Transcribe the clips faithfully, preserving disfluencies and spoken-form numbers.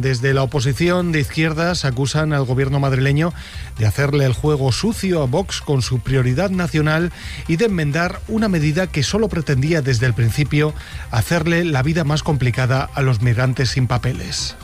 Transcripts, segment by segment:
Desde la oposición de izquierdas acusan al gobierno madrileño de hacerle el juego sucio a Vox con su prioridad nacional y de enmendar una medida que solo pretendía desde el principio hacerle la vida más complicada a los migrantes sin papeles.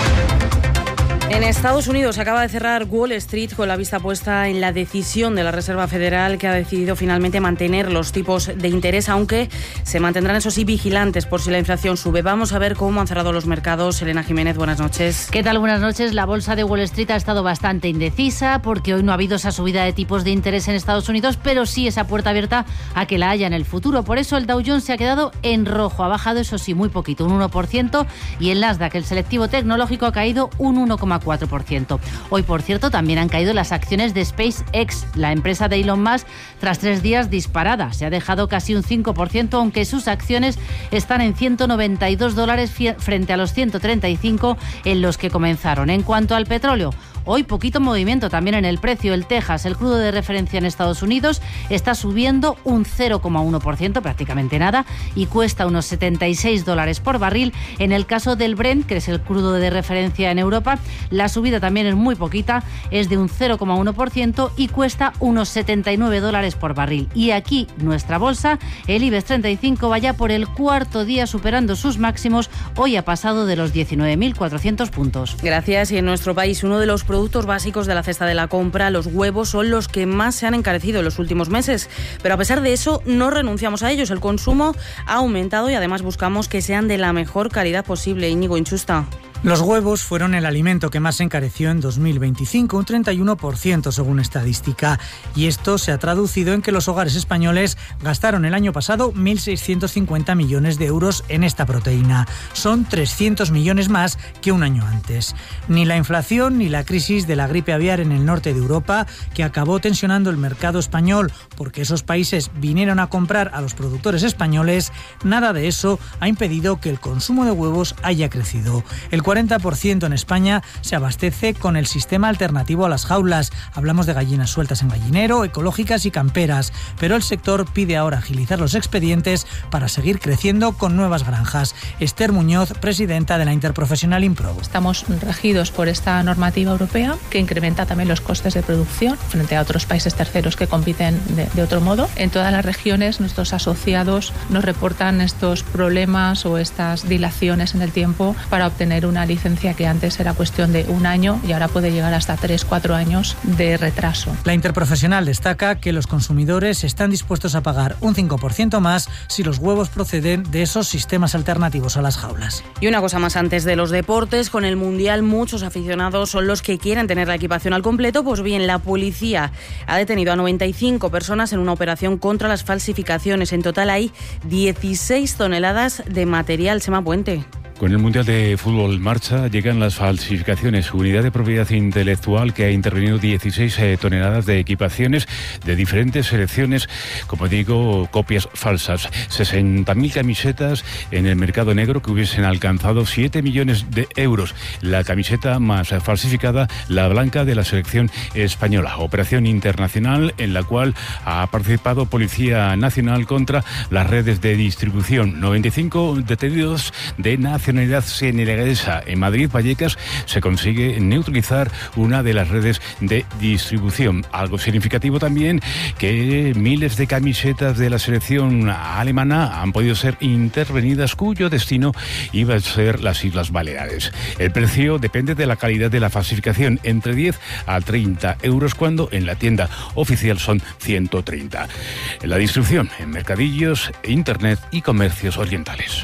En Estados Unidos acaba de cerrar Wall Street con la vista puesta en la decisión de la Reserva Federal, que ha decidido finalmente mantener los tipos de interés, aunque se mantendrán, eso sí, vigilantes por si la inflación sube. Vamos a ver cómo han cerrado los mercados. Elena Jiménez, buenas noches. ¿Qué tal? Buenas noches. La bolsa de Wall Street ha estado bastante indecisa porque hoy no ha habido esa subida de tipos de interés en Estados Unidos, pero sí esa puerta abierta a que la haya en el futuro. Por eso el Dow Jones se ha quedado en rojo. Ha bajado, eso sí, muy poquito, un uno por ciento, y el Nasdaq, el selectivo tecnológico, ha caído un uno coma cuatro por ciento. Hoy, por cierto, también han caído las acciones de SpaceX, la empresa de Elon Musk, tras tres días disparadas. Se ha dejado casi un cinco por ciento, aunque sus acciones están en ciento noventa y dos dólares frente a los ciento treinta y cinco en los que comenzaron. En cuanto al petróleo, hoy poquito movimiento también en el precio. El Texas, el crudo de referencia en Estados Unidos, está subiendo un cero coma uno por ciento, prácticamente nada, y cuesta unos setenta y seis dólares por barril. En el caso del Brent, que es el crudo de referencia en Europa, la subida también es muy poquita, es de un cero coma uno por ciento y cuesta unos setenta y nueve dólares por barril. Y aquí nuestra bolsa, el IBEX treinta y cinco, vaya por el cuarto día superando sus máximos. Hoy ha pasado de los diecinueve mil cuatrocientos puntos. Gracias. Y en nuestro país, uno de los productos básicos de la cesta de la compra, los huevos, son los que más se han encarecido en los últimos meses. Pero a pesar de eso, no renunciamos a ellos. El consumo ha aumentado y además buscamos que sean de la mejor calidad posible. Íñigo Inchusta. Los huevos fueron el alimento que más se encareció en dos mil veinticinco, un treinta y uno por ciento según estadística. Y esto se ha traducido en que los hogares españoles gastaron el año pasado mil seiscientos cincuenta millones de euros en esta proteína. Son trescientos millones más que un año antes. Ni la inflación ni la crisis de la gripe aviar en el norte de Europa, que acabó tensionando el mercado español porque esos países vinieron a comprar a los productores españoles, nada de eso ha impedido que el consumo de huevos haya crecido. El cuarenta por ciento en España se abastece con el sistema alternativo a las jaulas. Hablamos de gallinas sueltas en gallinero, ecológicas y camperas, pero el sector pide ahora agilizar los expedientes para seguir creciendo con nuevas granjas. Esther Muñoz, presidenta de la Interprofesional Impro. Estamos regidos por esta normativa europea que incrementa también los costes de producción frente a otros países terceros que compiten de, de otro modo. En todas las regiones nuestros asociados nos reportan estos problemas o estas dilaciones en el tiempo para obtener una licencia que antes era cuestión de un año y ahora puede llegar hasta tres, cuatro años de retraso. La Interprofesional destaca que los consumidores están dispuestos a pagar un cinco por ciento más si los huevos proceden de esos sistemas alternativos a las jaulas. Y una cosa más antes de los deportes, con el Mundial muchos aficionados son los que quieren tener la equipación al completo. Pues bien, la policía ha detenido a noventa y cinco personas en una operación contra las falsificaciones. En total hay dieciséis toneladas de material. Sema Puente. Con el Mundial de Fútbol en marcha llegan las falsificaciones. Unidad de Propiedad Intelectual que ha intervenido dieciséis eh, toneladas de equipaciones de diferentes selecciones, como digo, copias falsas. sesenta mil camisetas en el mercado negro que hubiesen alcanzado siete millones de euros. La camiseta más falsificada, la blanca de la selección española. Operación internacional en la cual ha participado Policía Nacional contra las redes de distribución. noventa y cinco detenidos de nacionalidad senegalesa. En Madrid, Vallecas, se consigue neutralizar una de las redes de distribución. Algo significativo también que miles de camisetas de la selección alemana han podido ser intervenidas, cuyo destino iba a ser las Islas Baleares. El precio depende de la calidad de la falsificación, entre diez a treinta euros, cuando en la tienda oficial son ciento treinta. En la distribución, en mercadillos, internet y comercios orientales.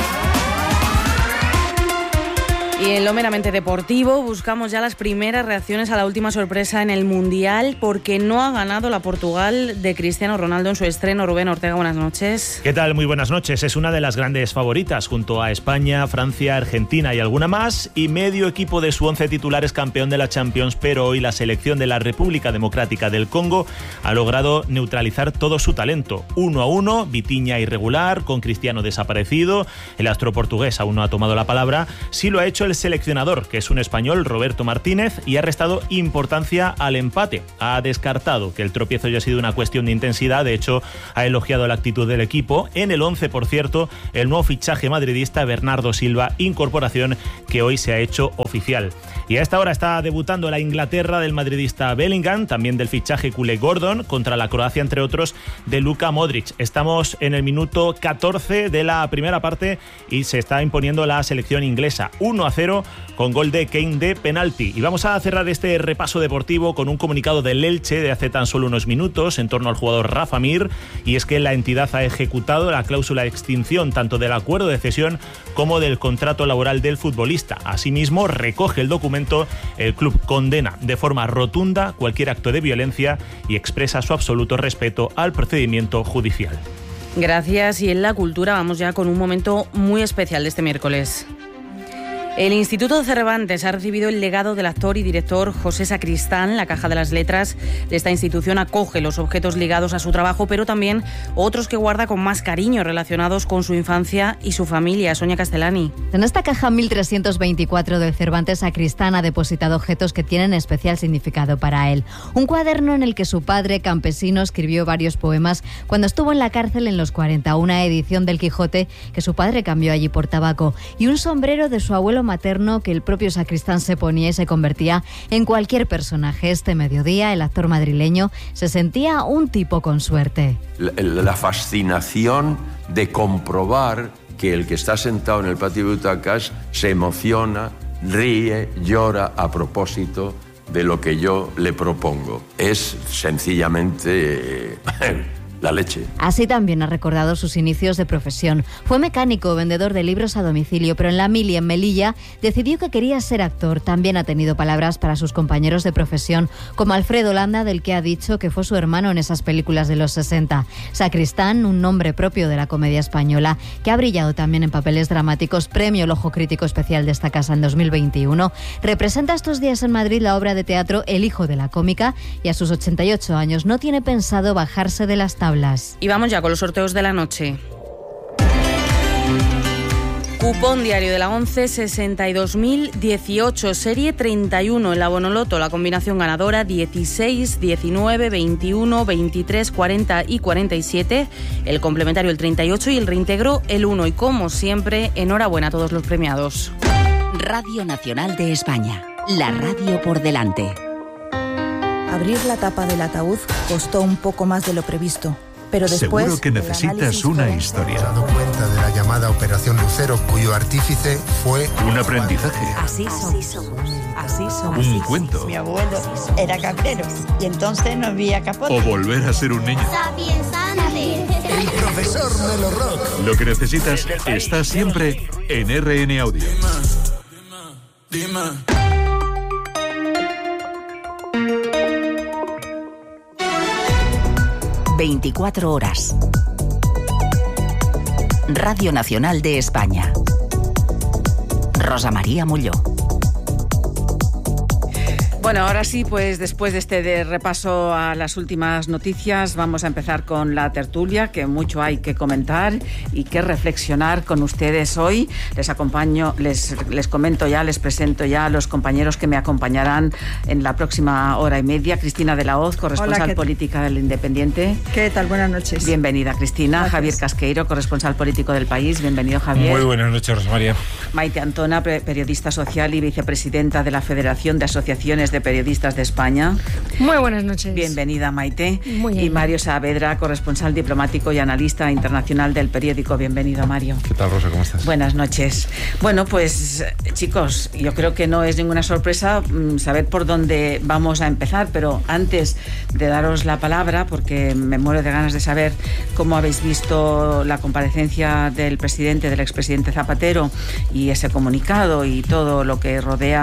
Y en lo meramente deportivo buscamos ya las primeras reacciones a la última sorpresa en el Mundial, porque no ha ganado la Portugal de Cristiano Ronaldo en su estreno. Rubén Ortega, buenas noches. ¿Qué tal? Muy buenas noches. Es una de las grandes favoritas junto a España, Francia, Argentina y alguna más, y medio equipo de su once titular es campeón de la Champions, pero hoy la selección de la República Democrática del Congo ha logrado neutralizar todo su talento. Uno a uno, Vitinha irregular, con Cristiano desaparecido, el astro portugués aún no ha tomado la palabra, sí lo ha hecho hecho el seleccionador, que es un español, Roberto Martínez, y ha restado importancia al empate. Ha descartado que el tropiezo haya sido una cuestión de intensidad, de hecho ha elogiado la actitud del equipo. En el once, por cierto, el nuevo fichaje madridista Bernardo Silva, incorporación que hoy se ha hecho oficial. Y a esta hora está debutando la Inglaterra del madridista Bellingham, también del fichaje culé Gordon, contra la Croacia, entre otros, de Luka Modric. Estamos en el minuto catorce de la primera parte y se está imponiendo la selección inglesa uno a cero con gol de Kane de penalti. Y vamos a cerrar este repaso deportivo con un comunicado del Elche de hace tan solo unos minutos en torno al jugador Rafa Mir, y es que la entidad ha ejecutado la cláusula de extinción tanto del acuerdo de cesión como del contrato laboral del futbolista. Asimismo, recoge el documento. El club condena de forma rotunda cualquier acto de violencia y expresa su absoluto respeto al procedimiento judicial. Gracias. Y en la cultura vamos ya con un momento muy especial de este miércoles. El Instituto Cervantes ha recibido el legado del actor y director José Sacristán. La Caja de las Letras de esta institución acoge los objetos ligados a su trabajo, pero también otros que guarda con más cariño relacionados con su infancia y su familia. Sonia Castellani. En esta caja mil trescientos veinticuatro del Cervantes, Sacristán ha depositado objetos que tienen especial significado para él. Un cuaderno en el que su padre, campesino, escribió varios poemas cuando estuvo en la cárcel en los cuarenta, una edición del Quijote que su padre cambió allí por tabaco, y un sombrero de su abuelo materno que el propio Sacristán se ponía y se convertía en cualquier personaje. Este mediodía el actor madrileño se sentía un tipo con suerte. La, la fascinación de comprobar que el que está sentado en el patio de butacas se emociona, ríe, llora a propósito de lo que yo le propongo. Es sencillamente la leche. Así también ha recordado sus inicios de profesión. Fue mecánico, vendedor de libros a domicilio, pero en la Mili, en Melilla, decidió que quería ser actor. También ha tenido palabras para sus compañeros de profesión, como Alfredo Landa, del que ha dicho que fue su hermano en esas películas de los sesenta. Sacristán, un nombre propio de la comedia española, que ha brillado también en papeles dramáticos, premio El Ojo Crítico Especial de esta casa en dos mil veintiuno, representa estos días en Madrid la obra de teatro El Hijo de la Cómica, y a sus ochenta y ocho años no tiene pensado bajarse de las tablas. Y vamos ya con los sorteos de la noche. Cupón diario de la once, sesenta y dos mil dieciocho, serie treinta y uno en la Bonoloto, la combinación ganadora dieciséis, diecinueve, veintiuno, veintitrés, cuarenta y cuarenta y siete, el complementario el treinta y ocho y el reintegro el uno. Y como siempre, enhorabuena a todos los premiados. Radio Nacional de España, la radio por delante. Abrir la tapa del ataúd costó un poco más de lo previsto, pero después... Seguro que necesitas una fue... historia. Se ha dado cuenta de la llamada Operación Lucero, cuyo artífice fue... Un aprendizaje. Así somos. Así somos. Un cuento. Mi abuelo era cabrero y entonces no había capote. O volver a ser un niño. El profesor Melo Rock. Lo que necesitas está siempre en R N Audio. Dime, dime. veinticuatro horas. Radio Nacional de España. Rosa María Molló. Bueno, ahora sí, pues después de este de repaso a las últimas noticias, vamos a empezar con la tertulia, que mucho hay que comentar y que reflexionar con ustedes hoy. Les acompaño, les, les comento ya, les presento ya a los compañeros que me acompañarán en la próxima hora y media. Cristina de la Hoz, corresponsal Hola, política del Independiente. ¿Qué tal? Buenas noches. Bienvenida, Cristina. Gracias. Javier Casqueiro, corresponsal político del País. Bienvenido, Javier. Muy buenas noches, Rosa María. Maite Antona, periodista social y vicepresidenta de la Federación de Asociaciones de Periodistas de España. Muy buenas noches. Bienvenida, Maite. Muy bien. Y Mario Saavedra, corresponsal diplomático y analista internacional del periódico. Bienvenido, Mario. ¿Qué tal, Rosa? ¿Cómo estás? Buenas noches. Bueno, pues chicos, yo creo que no es ninguna sorpresa mmm, saber por dónde vamos a empezar, pero antes de daros la palabra, porque me muero de ganas de saber cómo habéis visto la comparecencia del presidente, del expresidente Zapatero, y ese comunicado y todo lo que rodea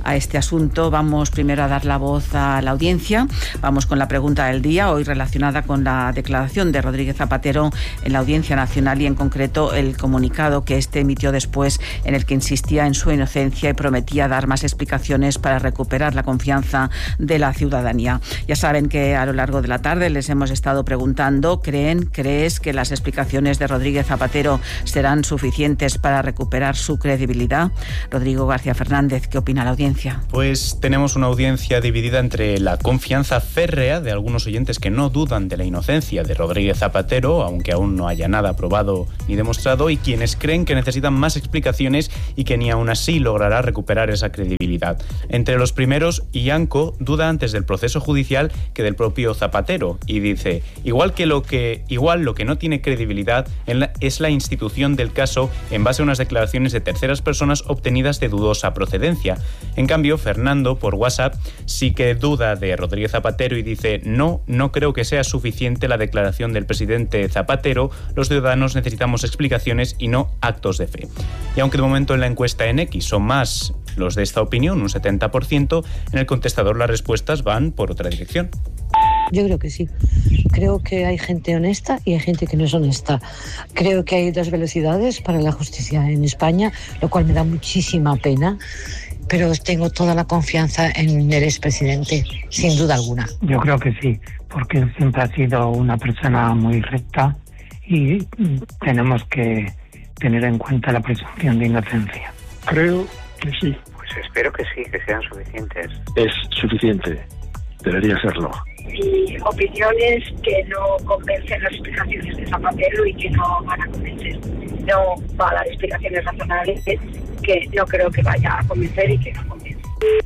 a este asunto. Vamos primero a dar la voz a la audiencia. Vamos con la pregunta del día, hoy relacionada con la declaración de Rodríguez Zapatero en la Audiencia Nacional y en concreto el comunicado que este emitió después en el que insistía en su inocencia y prometía dar más explicaciones para recuperar la confianza de la ciudadanía. Ya saben que a lo largo de la tarde les hemos estado preguntando, ¿creen, crees que las explicaciones de Rodríguez Zapatero serán suficientes para recuperar su credibilidad? Rodrigo García Fernández, ¿qué opina la audiencia? Pues tenemos una audiencia dividida entre la confianza férrea de algunos oyentes que no dudan de la inocencia de Rodríguez Zapatero, aunque aún no haya nada probado ni demostrado, y quienes creen que necesitan más explicaciones y que ni aún así logrará recuperar esa credibilidad. Entre los primeros, Ianco duda antes del proceso judicial que del propio Zapatero y dice, igual que lo que igual lo que no tiene credibilidad es la institución del caso en base a unas declaraciones de terceras personas obtenidas de dudosa procedencia. En cambio, Fernando, por WhatsApp, sí que duda de Rodríguez Zapatero y dice, no, no creo que sea suficiente la declaración del presidente Zapatero, los ciudadanos necesitamos explicaciones y no actos de fe. Y aunque de momento en la encuesta en X son más los de esta opinión, un setenta por ciento, en el contestador las respuestas van por otra dirección. Yo creo que sí. Creo que hay gente honesta y hay gente que no es honesta. Creo que hay dos velocidades para la justicia en España, lo cual me da muchísima pena, pero tengo toda la confianza en el expresidente, sin duda alguna. Yo creo que sí, porque él siempre ha sido una persona muy recta y tenemos que tener en cuenta la presunción de inocencia. Creo que sí. Pues espero que sí, que sean suficientes. Es suficiente. Debería serlo. Mi opinión es que no convencen las explicaciones de Zapatero y que no van a convencer. No va a dar explicaciones razonables que no creo que vaya a convencer y que no convence.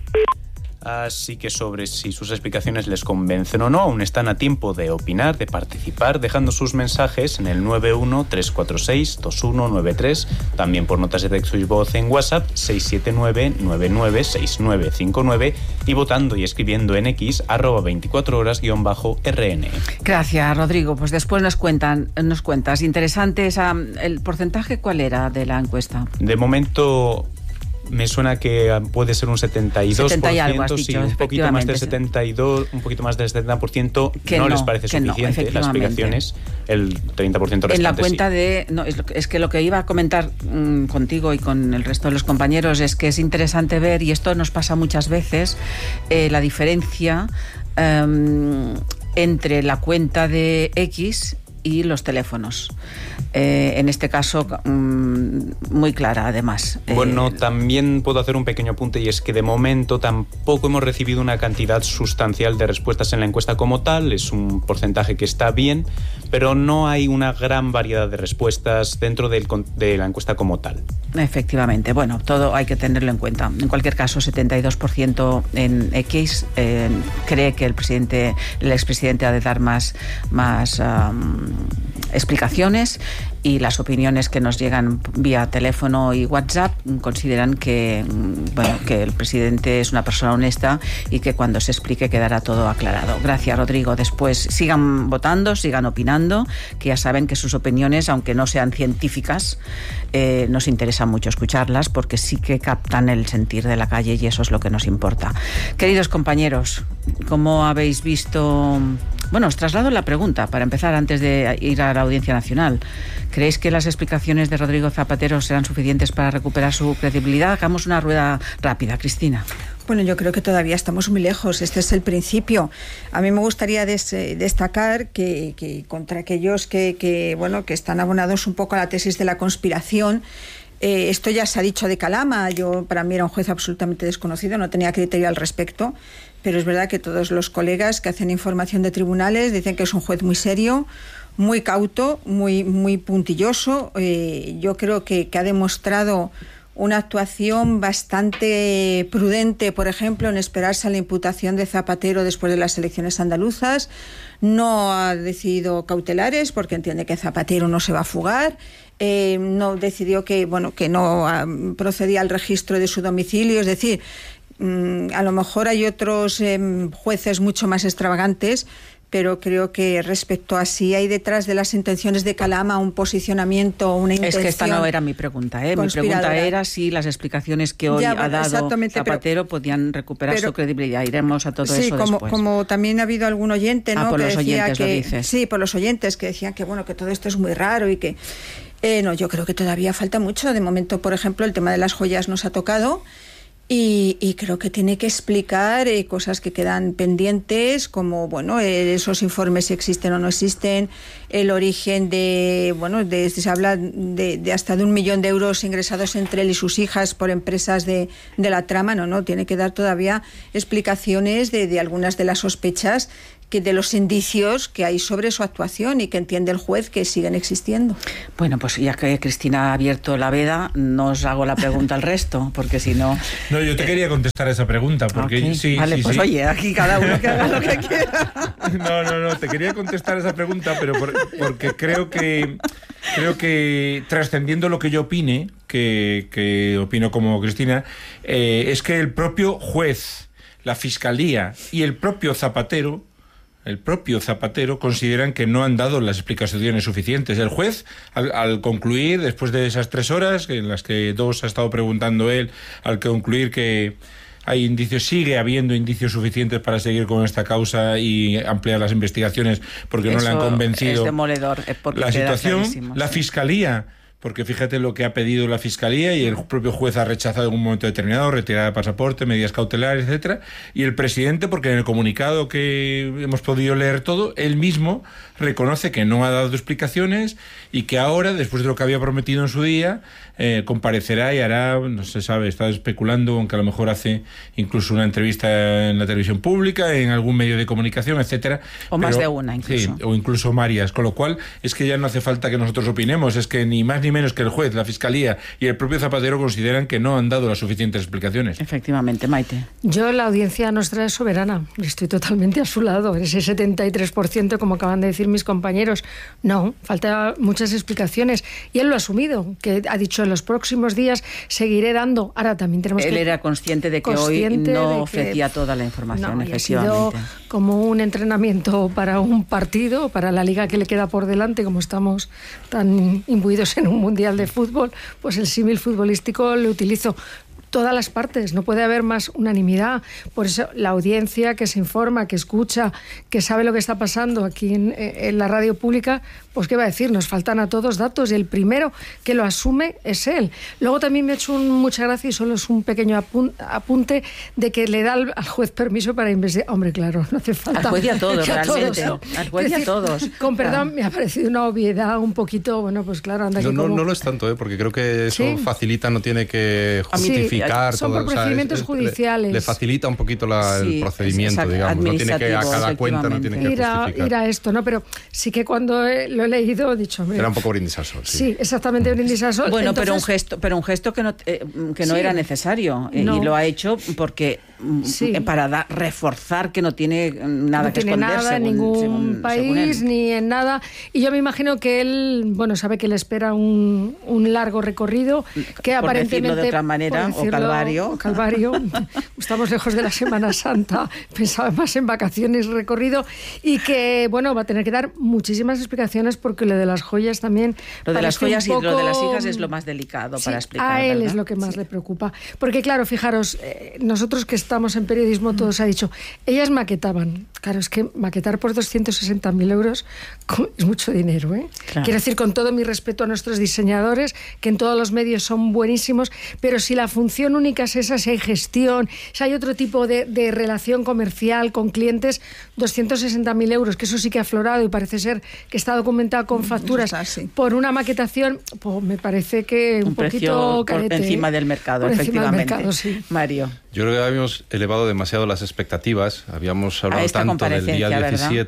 Así que sobre si sus explicaciones les convencen o no, aún están a tiempo de opinar, de participar, dejando sus mensajes en el nueve uno tres cuatro seis dos uno nueve tres, también por notas de texto y voz en WhatsApp seis siete nueve nueve nueve seis nueve cinco nueve y votando y escribiendo en X arroba veinticuatro horas guión bajo R N. Gracias, Rodrigo. Pues después nos cuentan, nos cuentas. Interesante esa, el porcentaje, ¿cuál era de la encuesta? De momento me suena que puede ser un setenta y dos por ciento, setenta y algo has dicho, sí, un poquito más del setenta y dos, un poquito más del setenta por ciento que no, no les parece suficiente no, las explicaciones, el treinta por ciento restante en la cuenta sí. de no, es, es que lo que iba a comentar mmm, contigo y con el resto de los compañeros es que es interesante ver, y esto nos pasa muchas veces, eh, la diferencia eh, entre la cuenta de X y los teléfonos. Eh, en este caso, mmm, muy clara, además. Bueno, eh, también puedo hacer un pequeño apunte, y es que de momento tampoco hemos recibido una cantidad sustancial de respuestas en la encuesta como tal. Es un porcentaje que está bien, pero no hay una gran variedad de respuestas dentro del, de la encuesta como tal. Efectivamente. Bueno, todo hay que tenerlo en cuenta. En cualquier caso, setenta y dos por ciento en X eh, cree que el presidente, el expresidente ha de dar más, más um, explicaciones, y las opiniones que nos llegan vía teléfono y WhatsApp consideran que, bueno, que el presidente es una persona honesta y que cuando se explique quedará todo aclarado. Gracias, Rodrigo. Después sigan votando, sigan opinando, que ya saben que sus opiniones, aunque no sean científicas, eh, nos interesa mucho escucharlas porque sí que captan el sentir de la calle y eso es lo que nos importa. Queridos compañeros, ¿cómo habéis visto? Bueno, os traslado la pregunta para empezar antes de ir a la Audiencia Nacional. ¿Creéis que las explicaciones de Rodrigo Zapatero serán suficientes para recuperar su credibilidad? Hagamos una rueda rápida, Cristina. Bueno, yo creo que todavía estamos muy lejos. Este es el principio. A mí me gustaría des, destacar que, que contra aquellos que, que, bueno, que están abonados un poco a la tesis de la conspiración, eh, esto ya se ha dicho de Calama. Yo, para mí, era un juez absolutamente desconocido, no tenía criterio al respecto, pero es verdad que todos los colegas que hacen información de tribunales dicen que es un juez muy serio, muy cauto, muy, muy puntilloso. Eh, yo creo que, que ha demostrado una actuación bastante prudente, por ejemplo, en esperarse a la imputación de Zapatero después de las elecciones andaluzas. No ha decidido cautelares porque entiende que Zapatero no se va a fugar. Eh, no decidió que, bueno, que no uh, procedía al registro de su domicilio. Es decir, um, a lo mejor hay otros um, jueces mucho más extravagantes, pero creo que respecto a si hay detrás de las intenciones de Calama un posicionamiento, una intención... Es que esta no era mi pregunta, ¿eh? Mi pregunta era si las explicaciones que hoy ya, bueno, ha dado Zapatero pero, podían recuperar pero, su credibilidad. Iremos a todo sí, eso como, después. Como también ha habido algún oyente, ¿no? Ah, por que los decía oyentes que, lo dices. Sí, por los oyentes que decían que, bueno, que todo esto es muy raro y que... Eh, no, yo creo que todavía falta mucho. De momento, por ejemplo, el tema de las joyas nos ha tocado... Y, y creo que tiene que explicar eh, cosas que quedan pendientes, como bueno, eh, esos informes si existen o no existen, el origen de, bueno, de, se habla de, de hasta de un millón de euros ingresados entre él y sus hijas por empresas de, de la trama. No, no, tiene que dar todavía explicaciones de, de algunas de las sospechas, que de los indicios que hay sobre su actuación y que entiende el juez que siguen existiendo. Bueno, pues ya que Cristina ha abierto la veda, no os hago la pregunta al resto, porque si no... No, yo te eh, quería contestar a esa pregunta, porque okay. sí, vale, sí, pues sí. Oye, aquí cada uno que haga lo que quiera. No, no, no, te quería contestar a esa pregunta, pero por, porque creo que creo que trascendiendo lo que yo opine, que, que opino como Cristina, eh, es que el propio juez, la Fiscalía y el propio Zapatero El propio Zapatero consideran que no han dado las explicaciones suficientes. El juez, al, al concluir, después de esas tres horas, en las que dos ha estado preguntando él, al concluir que hay indicios, sigue habiendo indicios suficientes para seguir con esta causa y ampliar las investigaciones porque Eso no le han convencido es demoledor, porque la situación. La sí. Fiscalía, porque fíjate lo que ha pedido la Fiscalía y el propio juez ha rechazado en un momento determinado, retirada de pasaporte, medidas cautelares, etcétera, y el presidente, porque en el comunicado que hemos podido leer todo, él mismo reconoce que no ha dado explicaciones y que ahora, después de lo que había prometido en su día, eh, comparecerá y hará, no se sabe, está especulando, aunque a lo mejor hace incluso una entrevista en la televisión pública, en algún medio de comunicación, etcétera. O más de una, incluso. Sí, o incluso varias, con lo cual es que ya no hace falta que nosotros opinemos, es que ni más ni menos que el juez, la Fiscalía y el propio Zapatero consideran que no han dado las suficientes explicaciones. Efectivamente, Maite. Yo, la audiencia nuestra es soberana, estoy totalmente a su lado, ese setenta y tres por ciento, como acaban de decir mis compañeros. No, falta muchas explicaciones y él lo ha asumido, que ha dicho en los próximos días seguiré dando. Ahora también tenemos él que... Él era consciente de que consciente hoy no que, ofrecía toda la información, no, efectivamente. Ha sido como un entrenamiento para un partido, para la liga que le queda por delante, como estamos tan imbuidos en un mundial de fútbol, pues el símil futbolístico lo utilizo. Todas las partes, no puede haber más unanimidad. Por eso la audiencia que se informa, que escucha, que sabe lo que está pasando aquí en, en la radio pública, pues qué va a decir, nos faltan a todos datos y el primero que lo asume es él. Luego también me ha hecho un, mucha gracia y solo es un pequeño apun, apunte de que le da al, al juez permiso para investigar. Hombre, claro, no hace falta. Al juez y a todos, a realmente. Todos, al juez y a todos. Con perdón, claro. Me ha parecido una obviedad un poquito, bueno, pues claro, anda no, que no, como... no lo es tanto, ¿eh? Porque creo que eso ¿Sí? facilita, no tiene que justificar. Sí, son todo, por procedimientos o sea, judiciales. Le, le facilita un poquito la, sí, el procedimiento, digamos. No tiene que a cada cuenta no tiene que ir a, justificar. Ir a esto, ¿no? Pero sí que cuando he, lo he leído he dicho... Hombre, era un poco brindis al sol. Sí, sí exactamente, brindis al sol. Bueno, Entonces, pero un gesto, pero un gesto que no, eh, que no sí, era necesario no. y lo ha hecho porque sí. para da, reforzar que no tiene nada no que tiene esconder. nada según, en ningún según, país según ni en nada. Y yo me imagino que él, bueno, sabe que le espera un, un largo recorrido que por aparentemente decirlo de otra manera decirlo, o calvario. O calvario. Estamos lejos de la Semana Santa, pensaba más en vacaciones, recorrido, y que, bueno, va a tener que dar muchísimas explicaciones porque lo de las joyas también... Lo de las joyas poco... y lo de las hijas es lo más delicado sí, para explicar, a él ¿verdad? Es lo que más sí. le preocupa. Porque, claro, fijaros, eh, nosotros que estamos en periodismo, todos ha dicho, ellas maquetaban. Claro, es que maquetar por doscientos sesenta mil euros es mucho dinero, ¿eh? Claro. Quiero decir, con todo mi respeto a nuestros diseñadores, que en todos los medios son buenísimos, pero si la función única es esa, si hay gestión, si hay otro tipo de, de relación comercial con clientes, doscientos sesenta mil euros, que eso sí que ha aflorado y parece ser que está documentado con facturas por una maquetación, pues me parece que un, un poquito por carete, encima del mercado, por efectivamente. Encima del mercado, sí. Mario. Yo creo que habíamos elevado demasiado las expectativas, habíamos hablado tanto del día diecisiete,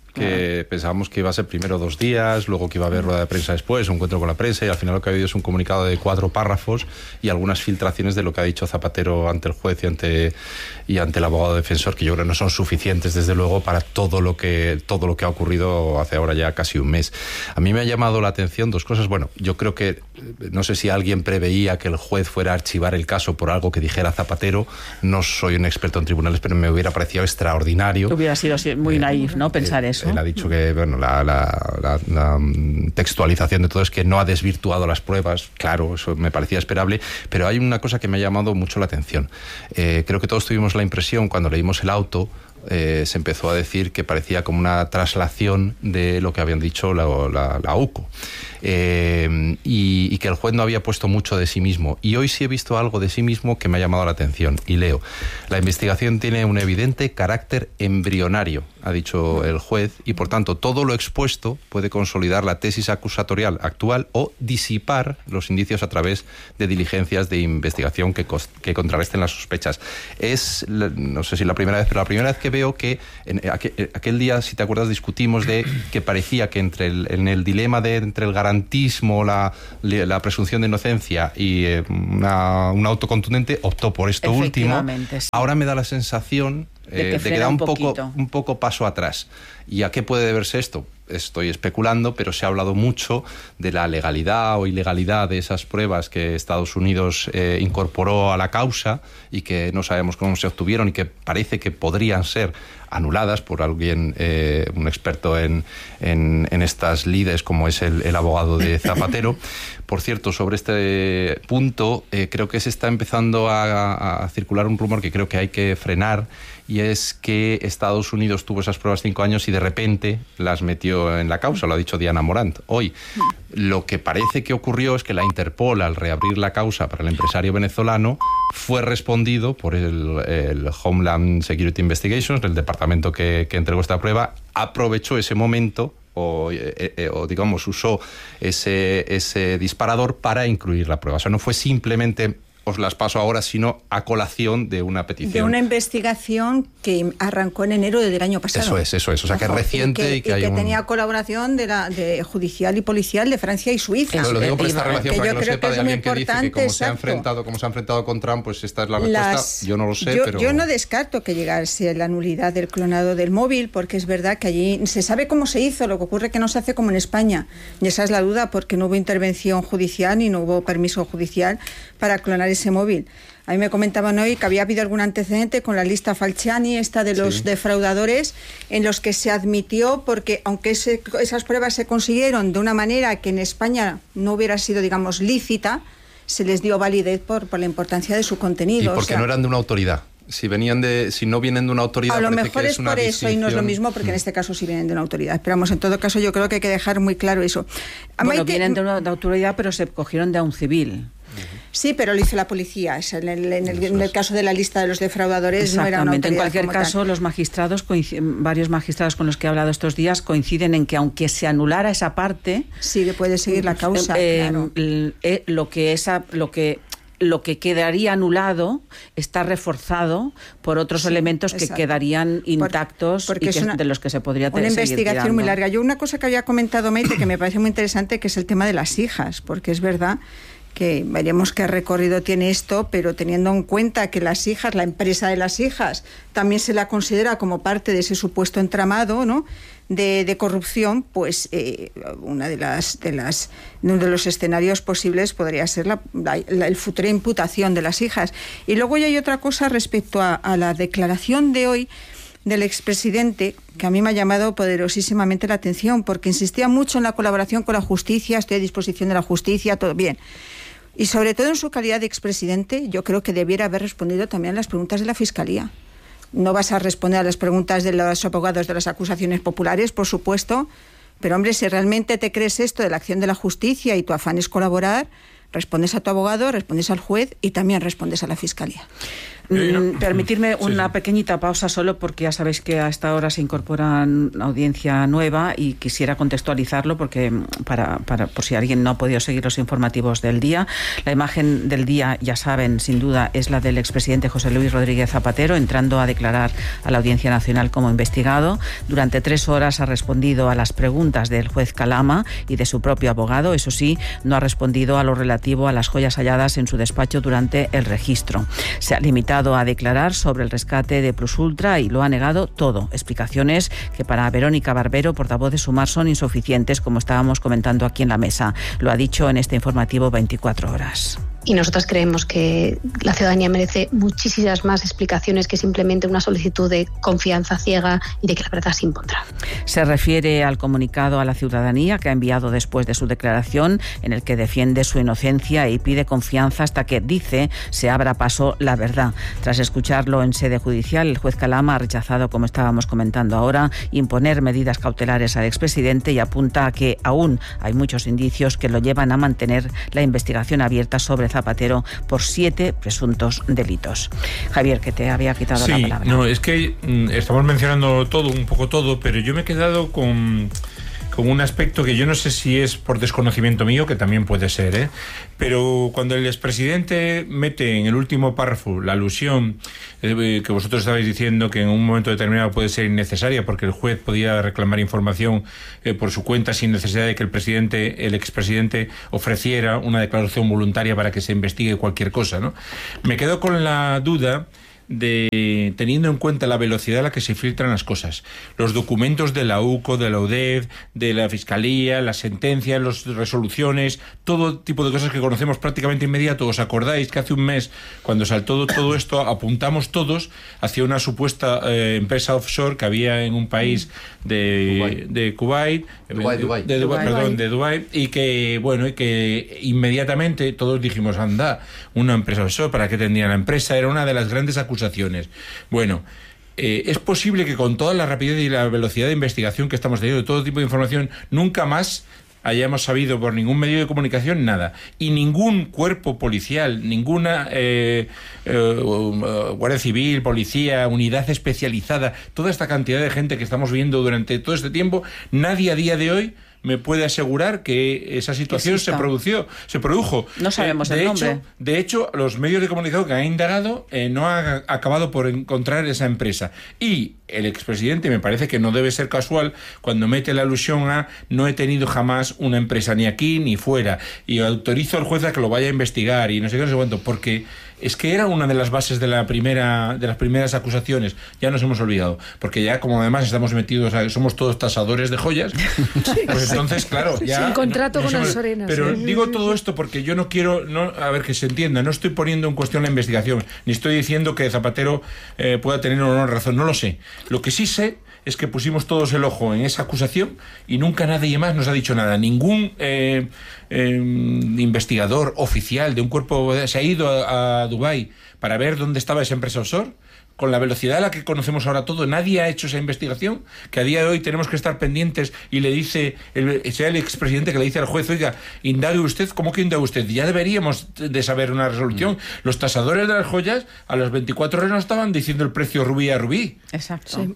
que claro. pensábamos que iba a ser primero dos días, luego que iba a haber rueda de prensa después, un encuentro con la prensa, y al final lo que ha habido es un comunicado de cuatro párrafos y algunas filtraciones de lo que ha dicho Zapatero ante el juez y ante, y ante el abogado defensor, que yo creo que no son suficientes, desde luego, para todo lo que todo lo que ha ocurrido hace ahora ya casi un mes. A mí me ha llamado la atención dos cosas. Bueno, yo creo que, no sé si alguien preveía que el juez fuera a archivar el caso por algo que dijera Zapatero. No soy un experto en tribunales, pero me hubiera parecido extraordinario. Hubiera sido muy naif, ¿no?, pensar eh, eso. Él ha dicho que, bueno, la, la, la, la textualización de todo es que no ha desvirtuado las pruebas. Claro, eso me parecía esperable, pero hay una cosa que me ha llamado mucho la atención. Eh, creo que todos tuvimos la impresión, cuando leímos el auto, Eh, se empezó a decir que parecía como una traslación de lo que habían dicho la, la, la U C O, eh, y, y que el juez no había puesto mucho de sí mismo. Y hoy sí he visto algo de sí mismo que me ha llamado la atención, y leo: la investigación tiene un evidente carácter embrionario, ha dicho el juez, y por tanto todo lo expuesto puede consolidar la tesis acusatorial actual o disipar los indicios a través de diligencias de investigación que, que contrarresten las sospechas. Es, no sé si la primera vez, pero la primera vez que veo que en aquel, aquel día, si te acuerdas, discutimos de que parecía que entre el, en el dilema de entre el garantismo, la, la presunción de inocencia y eh, una, un auto contundente, optó por esto último. Sí. Ahora me da la sensación eh, de que, de que da un, un poco, un poco paso atrás. ¿Y a qué puede deberse esto? Estoy especulando, pero se ha hablado mucho de la legalidad o ilegalidad de esas pruebas que Estados Unidos eh, incorporó a la causa y que no sabemos cómo se obtuvieron y que parece que podrían ser anuladas por alguien, eh, un experto en, en, en estas lides como es el, el abogado de Zapatero. Por cierto, sobre este punto, eh, creo que se está empezando a, a circular un rumor que creo que hay que frenar, y es que Estados Unidos tuvo esas pruebas cinco años y de repente las metió en la causa, lo ha dicho Diana Morant hoy. Lo que parece que ocurrió es que la Interpol, al reabrir la causa para el empresario venezolano, fue respondido por el, el Homeland Security Investigations, el departamento que, que entregó esta prueba, aprovechó ese momento o, eh, eh, o digamos, usó ese, ese disparador para incluir la prueba. O sea, no fue simplemente os las paso ahora, sino a colación de una petición. De una investigación que arrancó en enero del año pasado. Eso es, eso es. O sea, que es reciente y que, y que, y que y que hay tenía un... colaboración de la de judicial y policial de Francia y Suiza. Lo, lo digo por esta relación, que para yo que lo sepa, que de alguien que dice que como exacto. se ha enfrentado, como se ha enfrentado con Trump, pues esta es la respuesta. Las... Yo no lo sé, yo, pero... Yo no descarto que llegase la nulidad del clonado del móvil, porque es verdad que allí se sabe cómo se hizo, lo que ocurre es que no se hace como en España. Y esa es la duda, porque no hubo intervención judicial ni no hubo permiso judicial para clonar ese móvil. A mí me comentaban hoy que había habido algún antecedente con la lista Falciani, esta de los sí. defraudadores, en los que se admitió, porque aunque ese, esas pruebas se consiguieron de una manera que en España no hubiera sido, digamos, lícita, se les dio validez por, por la importancia de su contenido. Y porque o sea, no eran de una autoridad. Si venían de, si no vienen de una autoridad, a lo parece mejor que es, es una por eso distinción. Y no es lo mismo, porque en este caso sí vienen de una autoridad. Esperamos, en todo caso, yo creo que hay que dejar muy claro eso. A bueno, Maite, vienen de una de autoridad, pero se cogieron de un civil. Sí, pero lo hizo la policía. En el, en el, en el caso de la lista de los defraudadores no era una autoridad. En cualquier como caso, tal. los magistrados, varios magistrados con los que he hablado estos días, coinciden en que aunque se anulara esa parte, sí que puede seguir la causa. Eh, claro. eh, lo que esa, lo que lo que quedaría anulado está reforzado por otros sí, elementos que exacto. quedarían intactos por, y que, es una, de los que se podría una seguir investigación tirando. Muy larga. Yo una cosa que había comentado Maite que me parece muy interesante, que es el tema de las hijas, porque es verdad que veremos qué recorrido tiene esto, pero teniendo en cuenta que las hijas, la empresa de las hijas, también se la considera como parte de ese supuesto entramado, ¿no?, de, de corrupción, pues eh, una de las de las uno de los escenarios posibles podría ser la, la, la el futura imputación de las hijas. Y luego ya hay otra cosa respecto a, a la declaración de hoy del expresidente, que a mí me ha llamado poderosísimamente la atención, porque insistía mucho en la colaboración con la justicia, estoy a disposición de la justicia, todo bien. Y sobre todo en su calidad de expresidente, yo creo que debiera haber respondido también a las preguntas de la Fiscalía. No vas a responder a las preguntas de los abogados de las acusaciones populares, por supuesto, pero hombre, si realmente te crees esto de la acción de la justicia y tu afán es colaborar, respondes a tu abogado, respondes al juez y también respondes a la Fiscalía. Mm, permitirme una sí, sí. pequeñita pausa solo porque ya sabéis que a esta hora se incorpora una audiencia nueva y quisiera contextualizarlo porque para, para por si alguien no ha podido seguir los informativos del día. La imagen del día, ya saben, sin duda, es la del expresidente José Luis Rodríguez Zapatero entrando a declarar a la Audiencia Nacional como investigado. Durante tres horas ha respondido a las preguntas del juez Calama y de su propio abogado. Eso sí, no ha respondido a lo relativo a las joyas halladas en su despacho durante el registro. Se ha limitado a declarar sobre el rescate de Plus Ultra y lo ha negado todo. Explicaciones que para Verónica Barbero, portavoz de Sumar, son insuficientes, como estábamos comentando aquí en la mesa. Lo ha dicho en este informativo veinticuatro horas. Y nosotras creemos que la ciudadanía merece muchísimas más explicaciones que simplemente una solicitud de confianza ciega y de que la verdad se impondrá. Se refiere al comunicado a la ciudadanía que ha enviado después de su declaración, en el que defiende su inocencia y pide confianza hasta que, dice, se abra paso la verdad. Tras escucharlo en sede judicial, el juez Calama ha rechazado, como estábamos comentando ahora, imponer medidas cautelares al expresidente y apunta a que aún hay muchos indicios que lo llevan a mantener la investigación abierta sobre Zapatero por siete presuntos delitos. Javier, que te había quitado sí, la palabra. No, es que mm, estamos mencionando todo, un poco todo, pero yo me he quedado con, con un aspecto que yo no sé si es por desconocimiento mío, que también puede ser, ¿eh? Pero cuando el expresidente mete en el último párrafo la alusión eh, que vosotros estabais diciendo que en un momento determinado puede ser innecesaria porque el juez podía reclamar información eh, por su cuenta sin necesidad de que el presidente, el expresidente ofreciera una declaración voluntaria para que se investigue cualquier cosa, ¿no? Me quedo con la duda de, teniendo en cuenta la velocidad a la que se filtran las cosas, los documentos de la U C O, de la U D E F, de la Fiscalía, las sentencias, las resoluciones, todo tipo de cosas que conocemos prácticamente inmediato. ¿Os acordáis que hace un mes, cuando saltó todo esto, apuntamos todos hacia una supuesta eh, empresa offshore que había en un país de Dubái, de Kuwait, Dubái, de, Dubái. de Dubái, Dubái. perdón, de Dubái, y que bueno, y que inmediatamente todos dijimos, anda, una empresa offshore, ¿para qué tendría la empresa? Era una de las grandes acusaciones. Bueno, eh, es posible que con toda la rapidez y la velocidad de investigación que estamos teniendo, de todo tipo de información, nunca más hayamos sabido por ningún medio de comunicación nada, y ningún cuerpo policial, ninguna eh, eh, Guardia Civil, policía, unidad especializada, toda esta cantidad de gente que estamos viendo durante todo este tiempo, nadie a día de hoy me puede asegurar que esa situación se produció, se produjo. No sabemos eh, de el hecho, nombre. De hecho, los medios de comunicación que han indagado eh, no han acabado por encontrar esa empresa. Y el expresidente, me parece que no debe ser casual cuando mete la alusión a no he tenido jamás una empresa ni aquí ni fuera y autorizo al juez a que lo vaya a investigar y no sé qué, no sé cuánto, porque es que era una de las bases de la primera de las primeras acusaciones. Ya nos hemos olvidado, porque ya como además estamos metidos, somos todos tasadores de joyas, pues entonces claro, ya sin contrato no, no con somos, Ansorena. pero sí, digo sí, todo sí. esto porque yo no quiero, no, a ver, que se entienda, no estoy poniendo en cuestión la investigación, ni estoy diciendo que Zapatero eh, pueda tener o no razón, no lo sé. Lo que sí sé es que pusimos todos el ojo en esa acusación y nunca nadie más nos ha dicho nada. Ningún eh, eh, investigador oficial de un cuerpo se ha ido a, a Dubái para ver dónde estaba esa empresa offshore. Con la velocidad a la que conocemos ahora todo, nadie ha hecho esa investigación, que a día de hoy tenemos que estar pendientes y le dice, el, sea el expresidente que le dice al juez, oiga, indague usted, ¿cómo que indague usted? Ya deberíamos de saber una resolución. Mm. Los tasadores de las joyas a las veinticuatro horas no estaban diciendo el precio rubí a rubí. Exacto. Sí.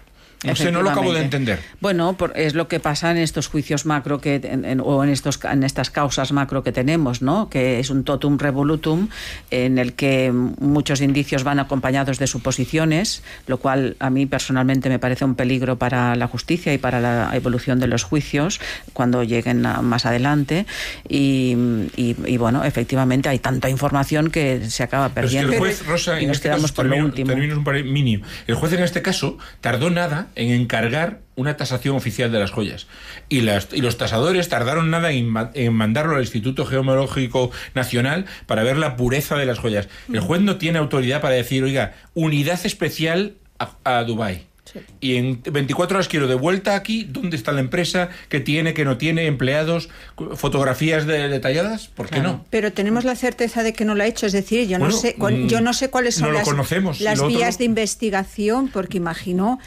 No sé, no lo acabo de entender. Bueno, por, es lo que pasa en estos juicios macro que en, en, o en estos en estas causas macro que tenemos, ¿no? Que es un totum revolutum en el que muchos indicios van acompañados de suposiciones, lo cual a mí personalmente me parece un peligro para la justicia y para la evolución de los juicios cuando lleguen a, más adelante. Y, y, y bueno, efectivamente hay tanta información que se acaba perdiendo. Pero es que el juez, Rosa, y en nos este quedamos caso, por lo termino, último. termino un par mínimo. El juez en este caso tardó nada en encargar una tasación oficial de las joyas. Y, las, y los tasadores tardaron nada en, en mandarlo al Instituto Geológico Nacional para ver la pureza de las joyas. El juez no tiene autoridad para decir, oiga, unidad especial a, a Dubái. Sí. Y en veinticuatro horas quiero de vuelta aquí, ¿dónde está la empresa? ¿Qué tiene, qué no tiene? ¿Empleados? ¿Fotografías de, detalladas? ¿Por qué claro. no? Pero tenemos la certeza de que no lo ha hecho, es decir, yo bueno, no sé, yo no sé cuáles son no las, conocemos, las vías otro... de investigación, porque imagino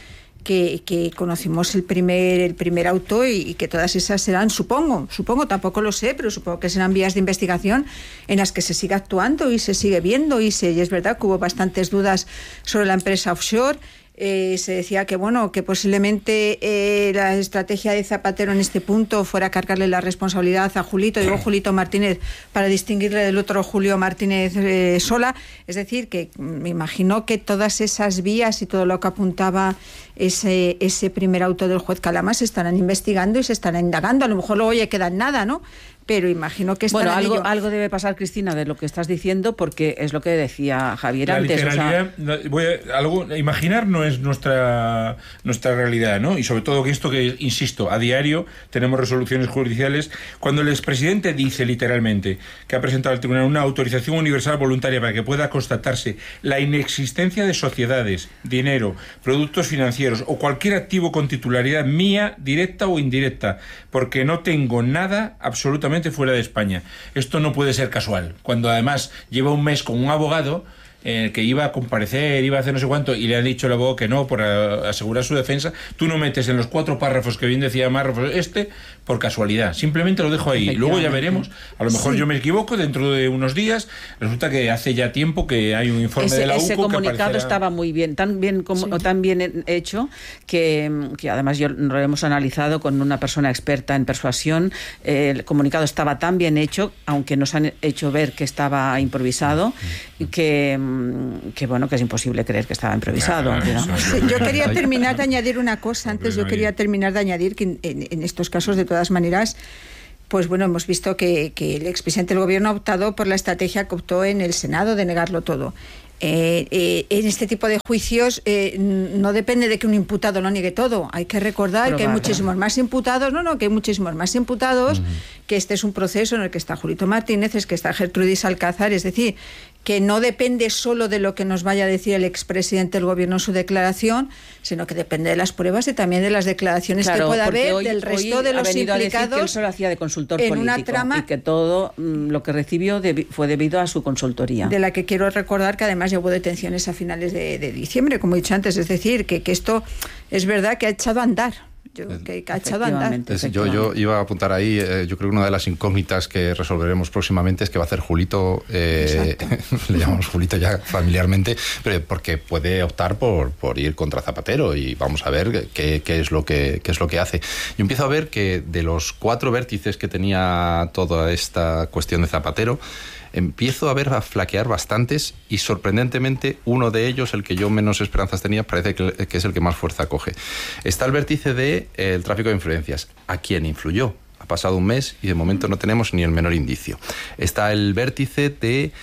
que, que conocimos el primer, el primer auto y, y que todas esas serán, supongo, supongo, tampoco lo sé, pero supongo que serán vías de investigación en las que se sigue actuando y se sigue viendo y, se, y es verdad que hubo bastantes dudas sobre la empresa offshore. Eh, se decía que bueno que posiblemente eh, la estrategia de Zapatero en este punto fuera cargarle la responsabilidad a Julito, digo Julito Martínez para distinguirle del otro Julio Martínez eh, Sola, es decir que me imagino que todas esas vías y todo lo que apuntaba ese, ese primer auto del juez Calama se estarán investigando y se estarán indagando, a lo mejor luego ya queda en nada, ¿no? Pero imagino que bueno, algo, algo debe pasar, Cristina, de lo que estás diciendo, porque es lo que decía Javier la antes. Literalidad, o sea... voy a, algo, imaginar no es nuestra nuestra realidad, ¿no? Y sobre todo que esto que, insisto, a diario tenemos resoluciones judiciales. Cuando el expresidente dice literalmente que ha presentado al tribunal una autorización universal voluntaria para que pueda constatarse la inexistencia de sociedades, dinero, productos financieros o cualquier activo con titularidad mía, directa o indirecta, porque no tengo nada absolutamente fuera de España. Esto no puede ser casual. Cuando además lleva un mes con un abogado eh, que iba a comparecer, iba a hacer no sé cuánto, y le ha dicho el abogado que no, por a, asegurar su defensa, tú no metes en los cuatro párrafos que bien decía Marrafos este, por casualidad. Simplemente lo dejo ahí. Luego ya veremos. A lo mejor sí. Yo me equivoco, dentro de unos días resulta que hace ya tiempo que hay un informe ese, de la U C O ese comunicado que aparecerá... estaba muy bien, tan bien como sí. tan bien hecho que, que además yo lo hemos analizado con una persona experta en persuasión. Eh, el comunicado estaba tan bien hecho, aunque nos han hecho ver que estaba improvisado, que, que bueno, que es imposible creer que estaba improvisado. Claro, ¿no? Sí, yo quería terminar de añadir una cosa antes. Yo quería terminar de añadir que en, en, en estos casos, de todas maneras, pues bueno, hemos visto que, que el expresidente del gobierno ha optado por la estrategia que optó en el Senado de negarlo todo. Eh, eh, en este tipo de juicios eh, no depende de que un imputado lo niegue todo. Hay que recordar Probar, que hay muchísimos más imputados, no, no, que hay muchísimos más imputados, uh-huh. que este es un proceso en el que está Julito Martínez, es que está Gertrudis Alcázar, es decir, que no depende solo de lo que nos vaya a decir el expresidente del gobierno en su declaración, sino que depende de las pruebas y también de las declaraciones claro, que pueda haber hoy, del resto hoy de los ha venido implicados. A decir que él solo hacía de consultor en político una trama y que todo mm, lo que recibió debi- fue debido a su consultoría. De la que quiero recordar que además llevó detenciones a finales de, de diciembre, como he dicho antes, es decir, que, que esto es verdad que ha echado a andar. Yo, que, que ha echado a andar. Es, yo, yo iba a apuntar ahí, eh, yo creo que una de las incógnitas que resolveremos próximamente es que va a hacer Julito, eh, le llamamos Julito ya familiarmente, pero porque puede optar por, por ir contra Zapatero y vamos a ver qué, qué, es lo que, qué es lo que hace. Yo empiezo a ver que de los cuatro vértices que tenía toda esta cuestión de Zapatero, empiezo a ver a flaquear bastantes y sorprendentemente uno de ellos, el que yo menos esperanzas tenía, parece que, que es el que más fuerza coge. Está el vértice del de, eh, tráfico de influencias. ¿A quién influyó? Ha pasado un mes y de momento no tenemos ni el menor indicio. Está el vértice de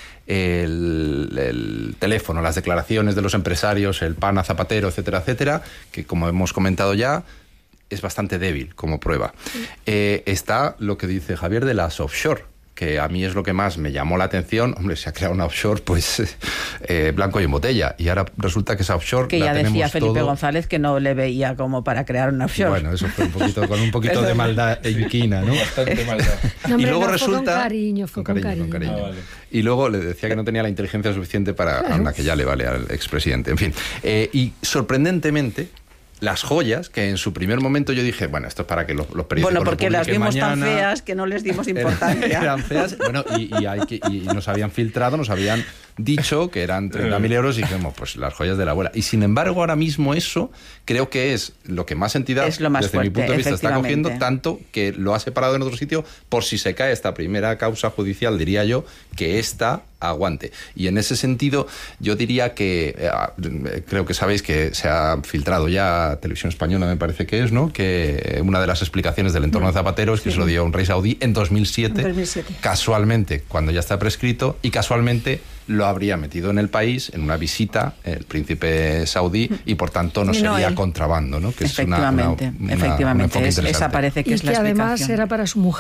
El, el teléfono, las declaraciones de los empresarios, el PAN a Zapatero, etcétera, etcétera, que como hemos comentado ya, es bastante débil como prueba. Eh, está lo que dice Javier de las offshore, que a mí es lo que más me llamó la atención. Hombre, se ha creado una offshore, pues, eh, blanco y en botella. Y ahora resulta que esa offshore que la ya tenemos decía Felipe todo... González que no le veía como para crear una offshore. Bueno, eso fue un poquito, con un poquito de maldad e inquina, ¿no? Bastante maldad. No, hombre, y luego no, resulta... Fue con cariño, fue con cariño. Con cariño. Ah, vale. Y luego le decía que no tenía la inteligencia suficiente para... Claro. Anda, que ya le vale al expresidente. En fin. Eh, y sorprendentemente... Las joyas, que en su primer momento yo dije, bueno, esto es para que los, los periódicos Bueno, porque lo las vimos mañana. tan feas que no les dimos importancia. Eran, eran feas, bueno, y, y, hay que, y nos habían filtrado, nos habían dicho que eran treinta mil euros y dijimos, pues las joyas de la abuela. Y sin embargo, ahora mismo eso creo que es lo que más entidad, es lo más desde fuerte, mi punto de vista, está cogiendo, tanto que lo ha separado en otro sitio por si se cae esta primera causa judicial, diría yo, que esta aguante. Y en ese sentido, yo diría que eh, creo que sabéis que se ha filtrado ya Televisión Española, me parece que es, ¿no? Que una de las explicaciones del entorno de Zapatero es que sí. se lo dio a un rey saudí en dos mil siete, dos mil siete, casualmente, cuando ya está prescrito, y casualmente lo habría metido en el país en una visita el príncipe saudí y por tanto no sería no contrabando, ¿no? Que efectivamente, es una, una, efectivamente, una, es, esa parece que y es que la explicación. Además era para su mujer.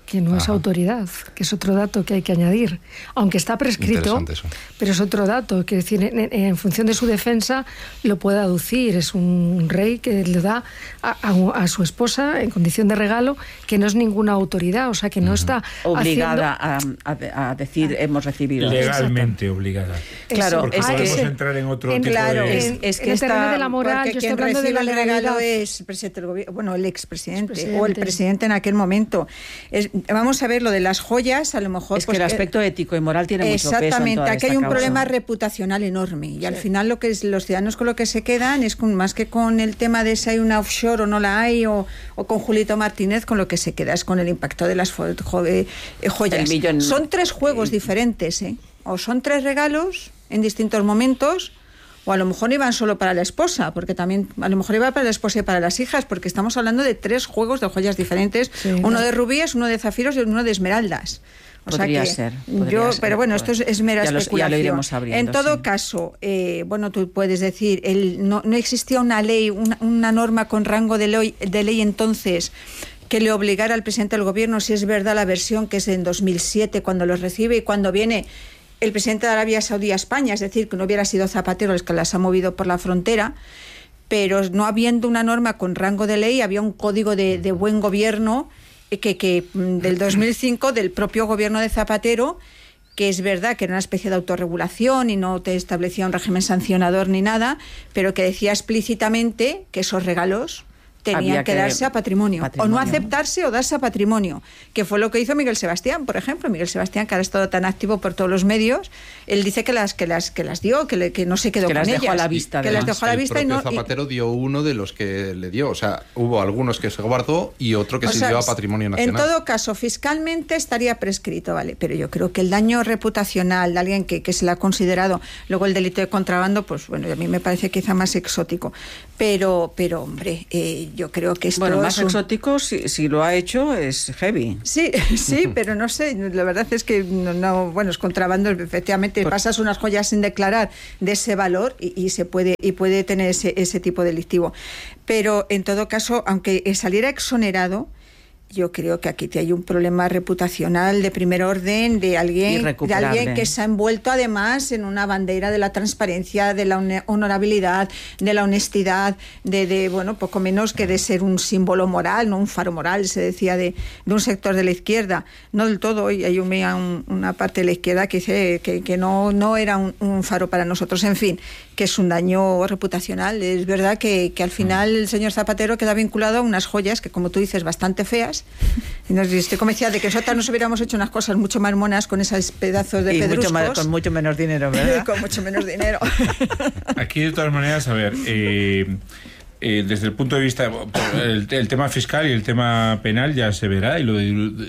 que no Ajá. es autoridad, que es otro dato que hay que añadir. Aunque está prescrito, pero es otro dato, que decir, en, en función de su defensa lo puede aducir. Es un rey que le da a, a, a su esposa en condición de regalo, que no es ninguna autoridad, o sea, que no uh-huh. está obligada haciendo... a, a, a decir a, hemos recibido. Legalmente Exacto. obligada. Claro, porque es podemos que entrar en otro en, tipo claro, de... Es, es que en el terreno de la moral, yo estoy hablando de la legalidad. El regalo es el presidente del gobierno, bueno, el expresidente, expresidente o el presidente en aquel momento. Es, vamos a ver lo de las joyas, a lo mejor... Es pues, que el aspecto eh, ético y moral tiene mucho peso. Exactamente, aquí hay un causa. problema reputacional enorme y sí. al final lo que es, los ciudadanos con lo que se quedan es con, más que con el tema de si hay una offshore o no la hay, o, o con Julito Martínez, con lo que se queda es con el impacto de las jo, jo, eh, joyas. Millón... Son tres juegos diferentes, ¿eh? O son tres regalos en distintos momentos, o a lo mejor iban solo para la esposa, porque también a lo mejor iba para la esposa y para las hijas, porque estamos hablando de tres juegos de joyas diferentes, sí, uno no. de rubíes, uno de zafiros y uno de esmeraldas. O podría sea que ser. Podría yo, ser, pero bueno, esto es, es mera ya especulación. Los, ya lo iremos abriendo, en todo sí. caso, eh, bueno, tú puedes decir, el, no, no existía una ley, una, una norma con rango de ley, de ley entonces que le obligara al presidente del gobierno, si es verdad la versión que es en dos mil siete, cuando los recibe y cuando viene el presidente de Arabia Saudí a España, es decir, que no hubiera sido Zapatero el que las ha movido por la frontera, pero no habiendo una norma con rango de ley, había un código de, de buen gobierno que, que del dos mil cinco, del propio gobierno de Zapatero, que es verdad que era una especie de autorregulación y no te establecía un régimen sancionador ni nada, pero que decía explícitamente que esos regalos tenían que, que darse a patrimonio, patrimonio, o no aceptarse o darse a patrimonio, que fue lo que hizo Miguel Sebastián, por ejemplo. Miguel Sebastián, que ahora ha estado tan activo por todos los medios, él dice que las que las que las dio, que, le, que no se quedó que con las ellas, dejó a la vista, que las dejó a la vista el y no. propio Zapatero y, dio uno de los que le dio, o sea, hubo algunos que se guardó y otro que se sea, dio a patrimonio nacional. En todo caso, fiscalmente estaría prescrito, vale, pero yo creo que el daño reputacional de alguien que, que se le ha considerado, luego el delito de contrabando, pues bueno, a mí me parece quizá más exótico, pero, pero hombre, eh, yo creo que esto bueno, más un... exótico, si, si lo ha hecho, es heavy. Sí, sí, pero no sé, la verdad es que no, no bueno, es contrabando, efectivamente, Por... pasas unas joyas sin declarar de ese valor y, y se puede y puede tener ese, ese tipo delictivo. Pero en todo caso, aunque saliera exonerado, yo creo que aquí hay un problema reputacional de primer orden de alguien, de alguien que se ha envuelto además en una bandera de la transparencia, de la honorabilidad, de la honestidad, de, de bueno, poco menos que de ser un símbolo moral, no un faro moral, se decía, de, de un sector de la izquierda. No del todo, y hay un, una parte de la izquierda que dice que, que no, no era un, un faro para nosotros. En fin, que es un daño reputacional. Es verdad que, que al final el señor Zapatero queda vinculado a unas joyas que, como tú dices, bastante feas. Y nos estoy convencida de que nosotros nos hubiéramos hecho unas cosas mucho más monas con esos pedazos de y pedruscos. Mucho más, con mucho menos dinero, ¿verdad? Con mucho menos dinero. Aquí, de todas maneras, a ver, eh, eh, desde el punto de vista, el, el tema fiscal y el tema penal ya se verá y lo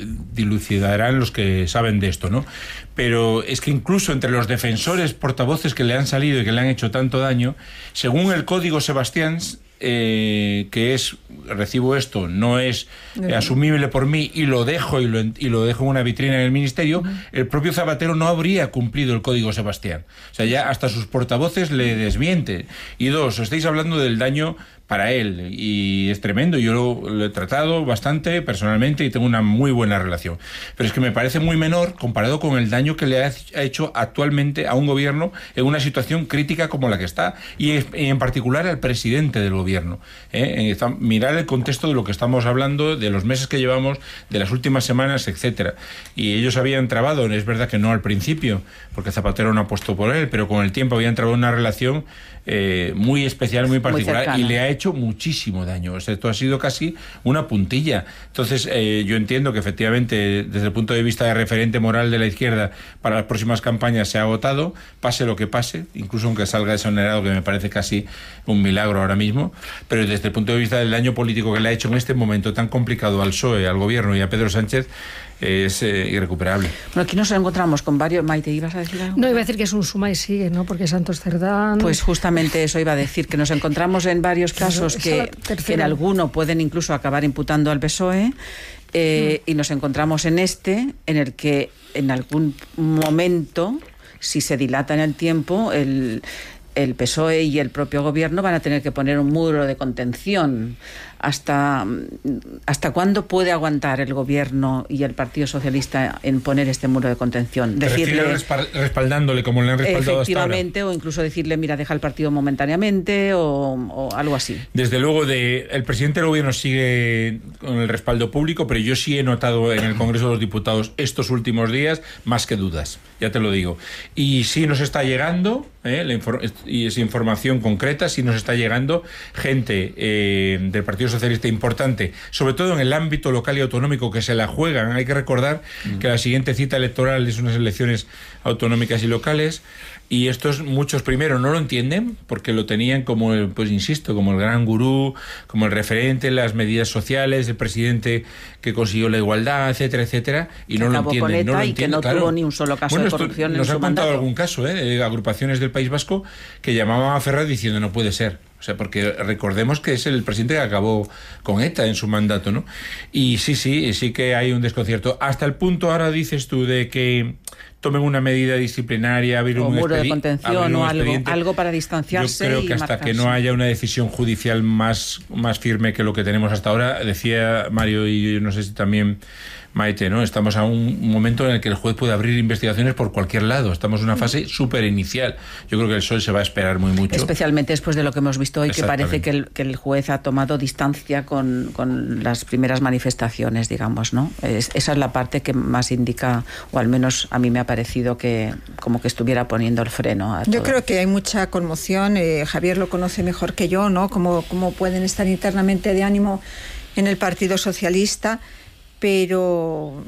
dilucidarán los que saben de esto, ¿no? Pero es que incluso entre los defensores portavoces que le han salido y que le han hecho tanto daño, según el Código Sebastián, Eh, que es recibo esto, no es eh, asumible por mí y lo dejo y lo, y lo dejo en una vitrina en el ministerio, uh-huh. el propio Zapatero no habría cumplido el Código Sebastián. O sea, ya hasta sus portavoces le desmienten. Y dos, estáis hablando del daño para él y es tremendo. Yo lo, lo he tratado bastante personalmente y tengo una muy buena relación. Pero es que me parece muy menor comparado con el daño que le ha hecho actualmente a un gobierno en una situación crítica como la que está y en particular al presidente del gobierno. ¿eh? Mirar el contexto de lo que estamos hablando, de los meses que llevamos, de las últimas semanas, etcétera. Y ellos habían trabado, es verdad que no al principio, porque Zapatero no apostó por él, pero con el tiempo habían trabado una relación eh, muy especial, muy particular, muy y le ha hecho muchísimo daño. O sea, esto ha sido casi una puntilla. Entonces, eh, yo entiendo que efectivamente, desde el punto de vista de referente moral de la izquierda, para las próximas campañas se ha agotado, pase lo que pase, incluso aunque salga exonerado, que me parece casi un milagro ahora mismo, pero desde el punto de vista del daño político que le ha hecho en este momento tan complicado al P S O E, al gobierno y a Pedro Sánchez, es eh, irrecuperable. Bueno, aquí nos encontramos con varios... Maite, ¿ibas a decir algo? No, iba a decir que es un suma y sigue, ¿no? Porque Santos Cerdán... Pues justamente eso iba a decir, que nos encontramos en varios casos que, que en alguno pueden incluso acabar imputando al P S O E, eh, mm. y nos encontramos en este, en el que en algún momento, si se dilata en el tiempo, el... el P S O E y el propio gobierno van a tener que poner un muro de contención. ¿Hasta, hasta cuándo puede aguantar el gobierno y el Partido Socialista en poner este muro de contención? Decirle, respaldándole como le han respaldado efectivamente, hasta ahora. O incluso decirle, mira, deja el partido momentáneamente o, o algo así. Desde luego, de, el presidente del gobierno sigue con el respaldo público, pero yo sí he notado en el Congreso de los Diputados estos últimos días más que dudas, ya te lo digo. Y sí nos está llegando, eh, la infor- y es información concreta, sí nos está llegando gente eh, del Partido Socialista importante, sobre todo en el ámbito local y autonómico, que se la juegan. Hay que recordar mm. que la siguiente cita electoral es unas elecciones autonómicas y locales, y estos muchos primero no lo entienden porque lo tenían como el, pues insisto, como el gran gurú, como el referente en las medidas sociales, el presidente que consiguió la igualdad, etcétera, etcétera, y que no lo entienden, con ETA no lo y entienden, que no claro. tuvo ni un solo caso bueno, de corrupción en nos su han contado mandato. algún caso, ¿eh? de agrupaciones del País Vasco que llamaban a Ferraz diciendo no puede ser. O sea, porque recordemos que es el presidente que acabó con ETA en su mandato, ¿no? Y sí, sí, sí que hay un desconcierto. Hasta el punto, ahora dices tú, de que tomen una medida disciplinaria, abrir o un muro expedi- de contención o algo, algo para distanciarse. Yo creo y que hasta marcarse. que no haya una decisión judicial más, más firme que lo que tenemos hasta ahora, decía Mario y yo no sé si también Maite, ¿no? Estamos a un momento en el que el juez puede abrir investigaciones por cualquier lado. Estamos en una fase súper inicial. Yo creo que el P S O E se va a esperar muy mucho. Especialmente después de lo que hemos visto hoy, que parece que el, que el juez ha tomado distancia con, con las primeras manifestaciones, digamos, ¿no? Es, esa es la parte que más indica, o al menos a mí me ha parecido que como que estuviera poniendo el freno a todo. Yo creo que hay mucha conmoción. Eh, Javier lo conoce mejor que yo, ¿no? Cómo, cómo pueden estar internamente de ánimo en el Partido Socialista, pero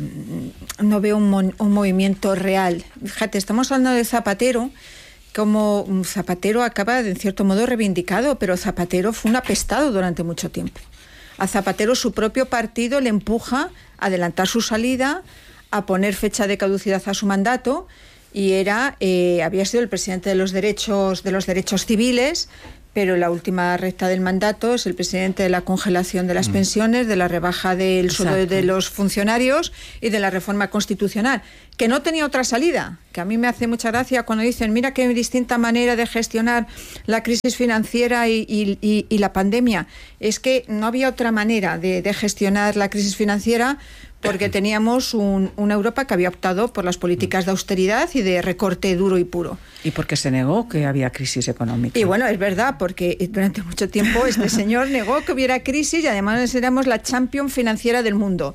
no veo un, mo- un movimiento real. Fíjate, estamos hablando de Zapatero, como Zapatero acaba de, en cierto modo, reivindicado, pero Zapatero fue un apestado durante mucho tiempo. A Zapatero su propio partido le empuja a adelantar su salida, a poner fecha de caducidad a su mandato, y era eh, había sido el presidente de los derechos de los derechos civiles, pero la última recta del mandato es el presidente de la congelación de las mm. pensiones, de la rebaja del sueldo de, de los funcionarios y de la reforma constitucional, que no tenía otra salida, que a mí me hace mucha gracia cuando dicen, mira qué distinta manera de gestionar la crisis financiera y, y, y, y la pandemia. Es que no había otra manera de, de gestionar la crisis financiera, porque teníamos un, una Europa que había optado por las políticas de austeridad y de recorte duro y puro. Y porque se negó que había crisis económica. Y bueno, es verdad, porque durante mucho tiempo este señor negó que hubiera crisis y además éramos la champion financiera del mundo.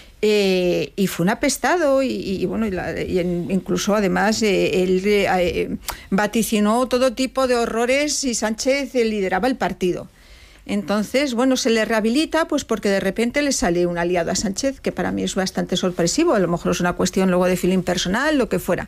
Eh, y fue un apestado y, y bueno, y la, y en, incluso además eh, él eh, vaticinó todo tipo de horrores y Sánchez eh, lideraba el partido. Entonces, bueno, se le rehabilita pues porque de repente le sale un aliado a Sánchez, que para mí es bastante sorpresivo, a lo mejor es una cuestión luego de feeling personal, lo que fuera.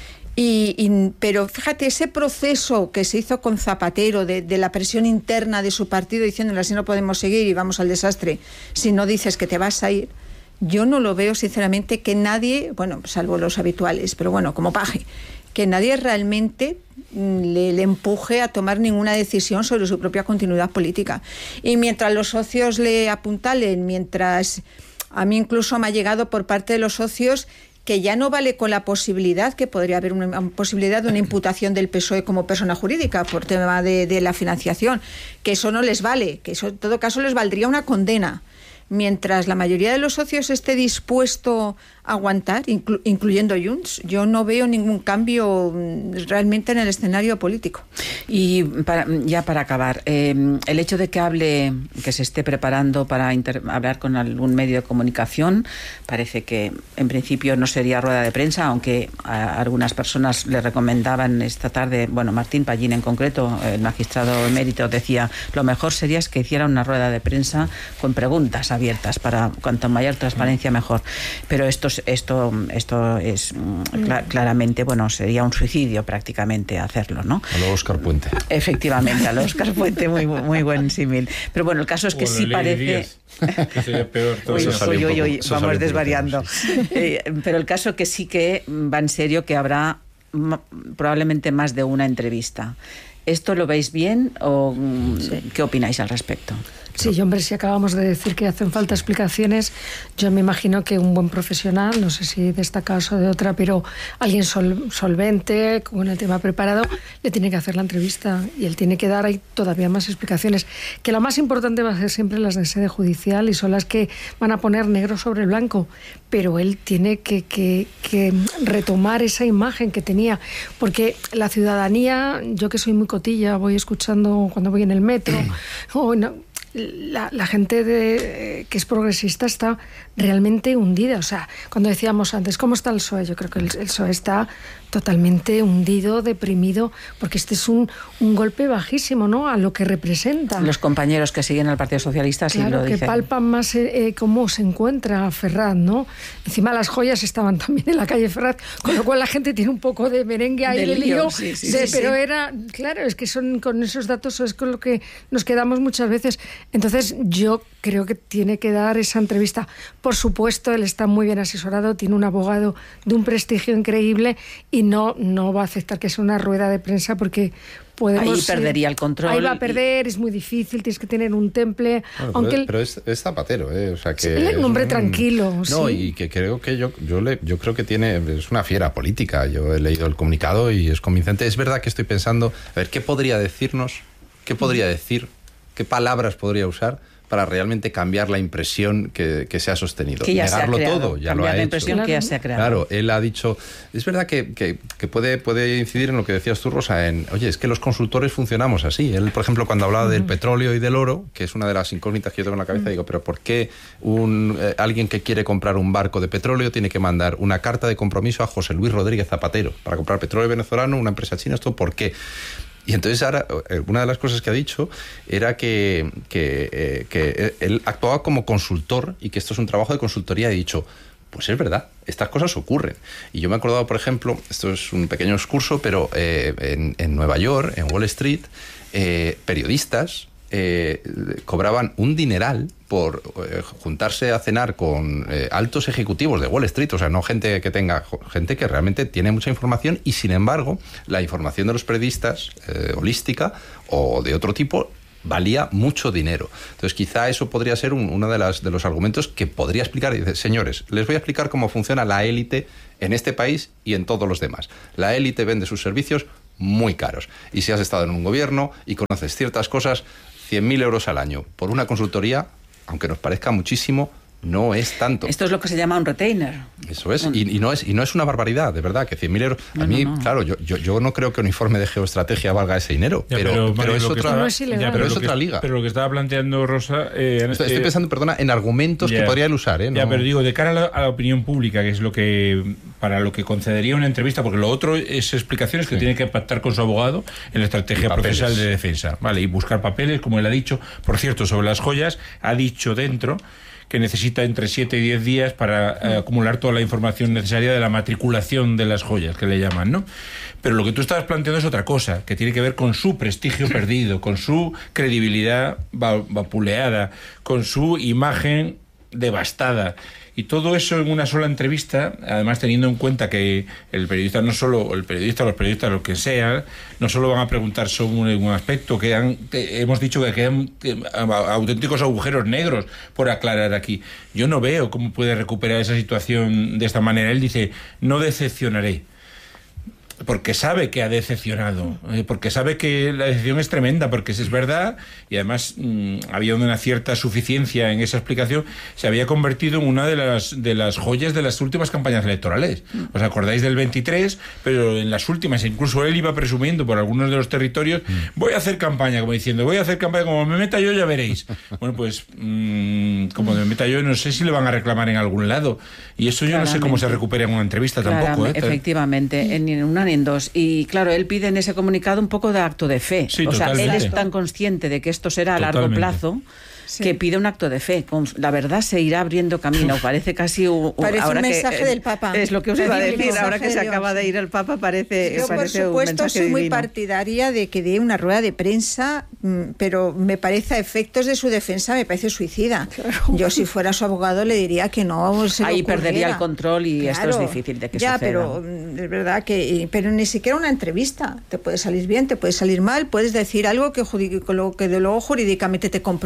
Y, y, pero fíjate, ese proceso que se hizo con Zapatero de, de la presión interna de su partido diciéndole así no podemos seguir y vamos al desastre si no dices que te vas a ir, yo no lo veo sinceramente que nadie, bueno, salvo los habituales, pero bueno, como Paje, que nadie realmente le, le empuje a tomar ninguna decisión sobre su propia continuidad política. Y mientras los socios le apuntalen, mientras a mí incluso me ha llegado por parte de los socios que ya no vale con la posibilidad, que podría haber una, una posibilidad de una imputación del P S O E como persona jurídica por tema de, de la financiación, que eso no les vale, que eso en todo caso les valdría una condena. Mientras la mayoría de los socios esté dispuesto a aguantar, inclu- incluyendo Junts, yo no veo ningún cambio realmente en el escenario político. Y para, ya para acabar, eh, el hecho de que hable, que se esté preparando para inter- hablar con algún medio de comunicación, parece que en principio no sería rueda de prensa, aunque a algunas personas le recomendaban esta tarde, bueno, Martín Pallín en concreto, el magistrado emérito, decía, lo mejor sería que hiciera una rueda de prensa con preguntas abiertas, para cuanto mayor transparencia mejor. Pero esto, esto, esto es cl- claramente, bueno, sería un suicidio prácticamente hacerlo, ¿no? A lo Óscar Puente. Efectivamente, a lo Óscar Puente, muy, muy buen símil. Pero bueno, el caso es que o sí parece... que sería peor. Todo uy, eso uy, uy, uy, poco, vamos desvariando. Eh, pero el caso que sí que va en serio, que habrá m- probablemente más de una entrevista. ¿Esto lo veis bien o sí. qué opináis al respecto? Sí, hombre, si acabamos de decir que hacen falta explicaciones, yo me imagino que un buen profesional, no sé si de esta casa o de otra, pero alguien sol, solvente, con el tema preparado, le tiene que hacer la entrevista y él tiene que dar ahí todavía más explicaciones. Que lo más importante va a ser siempre las de sede judicial y son las que van a poner negro sobre blanco, pero él tiene que, que, que retomar esa imagen que tenía, porque la ciudadanía, yo que soy muy cotilla, voy escuchando cuando voy en el metro, o no, La, la gente de, que es progresista está realmente hundida. O sea, cuando decíamos antes, ¿cómo está el P S O E? Yo creo que el, el P S O E está totalmente hundido, deprimido, porque este es un, un golpe bajísimo, ¿no?, a lo que representa. Los compañeros que siguen al Partido Socialista sí claro, lo dicen. que palpan más eh, cómo se encuentra Ferraz, ¿no? Encima las joyas estaban también en la calle Ferraz, con lo cual la gente tiene un poco de merengue ahí de, de lío, lío sí, sí, de, sí, pero sí. era, claro, es que son con esos datos es con lo que nos quedamos muchas veces. Entonces yo creo que tiene que dar esa entrevista. Por supuesto, él está muy bien asesorado, tiene un abogado de un prestigio increíble y no, no va a aceptar que sea una rueda de prensa porque podemos... Ahí perdería el control. Ahí va a perder, y... es muy difícil, tienes que tener un temple. Bueno, aunque pero, él... pero es, es Zapatero, ¿eh? O sea que sí, él es un hombre tranquilo. No, sí. y que creo que yo, yo, le, yo creo que tiene, es una fiera política. Yo he leído el comunicado y es convincente. Es verdad que estoy pensando, a ver, ¿qué podría decirnos? ¿Qué podría decir? ¿Qué palabras podría usar para realmente cambiar la impresión que, que se ha sostenido? Que ya Negarlo se ha creado, todo, ya cambiar lo ha la hecho. impresión que ya se ha creado. Claro, él ha dicho, es verdad que, que, que puede, puede incidir en lo que decías tú, Rosa, en, oye, es que los consultores funcionamos así. Él, por ejemplo, cuando hablaba uh-huh. del petróleo y del oro, que es una de las incógnitas que yo tengo en la cabeza, uh-huh. digo, pero ¿por qué un, eh, alguien que quiere comprar un barco de petróleo tiene que mandar una carta de compromiso a José Luis Rodríguez Zapatero para comprar petróleo venezolano, una empresa china? ¿Esto por qué? Y entonces ahora, una de las cosas que ha dicho era que, que, eh, que él actuaba como consultor y que esto es un trabajo de consultoría. He dicho, pues es verdad, estas cosas ocurren. Y yo me he acordado, por ejemplo, esto es un pequeño excurso, pero eh, en, en Nueva York, en Wall Street, eh, periodistas eh, cobraban un dineral por eh, juntarse a cenar con eh, altos ejecutivos de Wall Street, o sea, no gente que tenga, gente que realmente tiene mucha información y, sin embargo, la información de los periodistas, eh, holística o de otro tipo, valía mucho dinero. Entonces, quizá eso podría ser un, uno de, las, de los argumentos que podría explicar. Y dice, señores, les voy a explicar cómo funciona la élite en este país y en todos los demás. La élite vende sus servicios muy caros. Y si has estado en un gobierno y conoces ciertas cosas, cien mil euros al año por una consultoría, aunque nos parezca muchísimo, no es tanto. Esto es lo que se llama un retainer. Eso es, y, y, no, es y no es una barbaridad, de verdad, que cien mil euros... No, a mí, no, no. claro, yo, yo, yo no creo que un informe de geoestrategia valga ese dinero, ya, pero, pero, pero, es otra, no es ilegal. Ya, pero pero es otra que, liga. Pero lo que estaba planteando Rosa... Eh, estoy, estoy pensando, perdona, en argumentos ya, que podría él usar. ¿eh? No. Ya, pero digo, de cara a la, a la opinión pública, que es lo que para lo que concedería una entrevista, porque lo otro es explicaciones que sí. tiene que pactar con su abogado en la estrategia procesal de defensa, ¿vale? Y buscar papeles, como él ha dicho. Por cierto, sobre las joyas, ha dicho dentro que necesita entre siete y diez días para eh, acumular toda la información necesaria de la matriculación de las joyas, que le llaman, ¿no? Pero lo que tú estabas planteando es otra cosa, que tiene que ver con su prestigio perdido, con su credibilidad vapuleada, con su imagen devastada. Y todo eso en una sola entrevista, además teniendo en cuenta que el periodista no solo, el periodista o los periodistas, lo que sea, no solo van a preguntar sobre un aspecto, que han, que hemos dicho que quedan auténticos agujeros negros por aclarar aquí. Yo no veo cómo puede recuperar esa situación de esta manera. Él dice, no decepcionaré. Porque sabe que ha decepcionado, porque sabe que la decepción es tremenda, porque es verdad, y además mmm, había una cierta suficiencia en esa explicación, se había convertido en una de las de las joyas de las últimas campañas electorales. ¿Os acordáis del veintitrés? Pero en las últimas, incluso él iba presumiendo por algunos de los territorios, voy a hacer campaña, como diciendo, voy a hacer campaña, como me meta yo ya veréis. Bueno, pues mmm, como me meta yo, no sé si le van a reclamar en algún lado, y eso yo Claramente. no sé cómo se recupera en una entrevista tampoco. ¿eh? Efectivamente, en una en dos. Y claro, él pide en ese comunicado un poco de acto de fe. Sí, o sea, totalmente. él es tan consciente de que esto será a largo plazo sí. que pide un acto de fe. La verdad se irá abriendo camino. Parece casi un, parece ahora un mensaje que, del Papa. Es lo que os iba a decir. Ahora que de se Dios. acaba de ir el Papa, parece, Yo, parece por supuesto, un soy divino. muy partidaria de que dé una rueda de prensa, pero me parece a efectos de su defensa, me parece suicida. Claro. Yo, si fuera su abogado, le diría que no se le Ahí ocurriera. Perdería el control y claro. esto es difícil de que ya, suceda. pero es verdad que... Pero ni siquiera una entrevista. Te puede salir bien, te puede salir mal, puedes decir algo que, que luego jurídicamente te comprometa.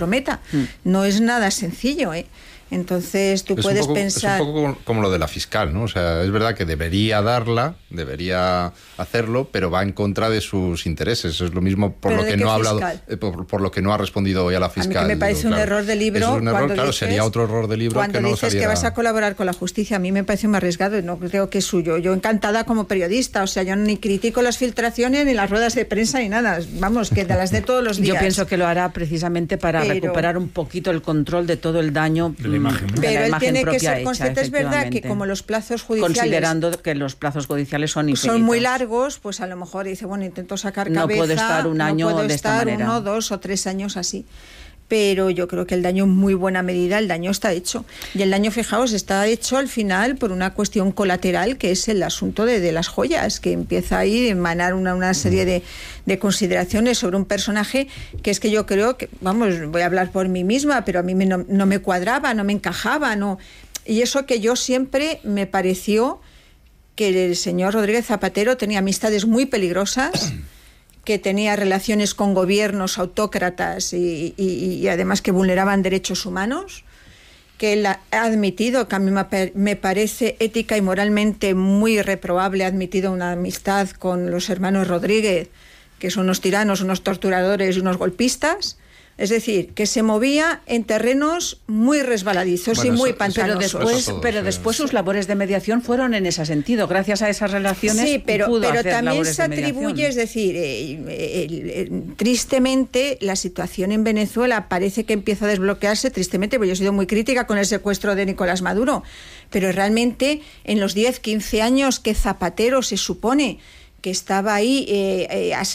Mm. No es nada sencillo, ¿eh? Entonces tú es puedes un poco, pensar... Es un poco como, como lo de la fiscal, ¿no? O sea, es verdad que debería darla, debería hacerlo, pero va en contra de sus intereses. Es lo mismo por lo que no ha hablado, eh, por, por lo que no ha creo que no hoy a la fiscal. A mí me parece digo, un claro, error de libro. Es un error, cuando claro, dices, sería otro error de libro cuando que no dices saliera... que vas a colaborar con la justicia, a mí me parece muy arriesgado y no creo que es suyo. Yo encantada como periodista, o sea, yo ni critico las filtraciones ni las ruedas de prensa ni nada. Vamos, que de las de todos los días. Yo pienso que lo hará precisamente para pero, recuperar un poquito el control de todo el daño de la imagen. De pero la él imagen tiene que ser hecha, consciente, es verdad que como los plazos judiciales... Considerando que los plazos judiciales son infinitos. Son muy largos, pues a lo mejor dice, bueno, intento sacar cabeza... No puedo estar un año no puedo de estar esta manera. uno, dos o tres años así. Pero yo creo que el daño en muy buena medida, el daño está hecho. Y el daño, fijaos, está hecho al final por una cuestión colateral, que es el asunto de, de las joyas, que empieza ahí a emanar una, una serie de, de consideraciones sobre un personaje que es que yo creo que, vamos, voy a hablar por mí misma, pero a mí me, no, no me cuadraba, no me encajaba, no... Y eso que yo siempre me pareció que el señor Rodríguez Zapatero tenía amistades muy peligrosas, que tenía relaciones con gobiernos autócratas y, y, y además que vulneraban derechos humanos, que él ha admitido, que a mí me parece ética y moralmente muy reprobable, ha admitido una amistad con los hermanos Rodríguez, que son unos tiranos, unos torturadores y unos golpistas. Es decir, que se movía en terrenos muy resbaladizos bueno, y muy pantanosos. Pero después, todo, pero sí, después sí. sus labores de mediación fueron en ese sentido. Gracias a esas relaciones sí, pero, pudo pero hacer también labores se atribuye, es decir, eh, eh, eh, tristemente la situación en Venezuela parece que empieza a desbloquearse, tristemente, porque yo he sido muy crítica con el secuestro de Nicolás Maduro, pero realmente en los diez, quince años que Zapatero se supone que estaba ahí eh, eh, as,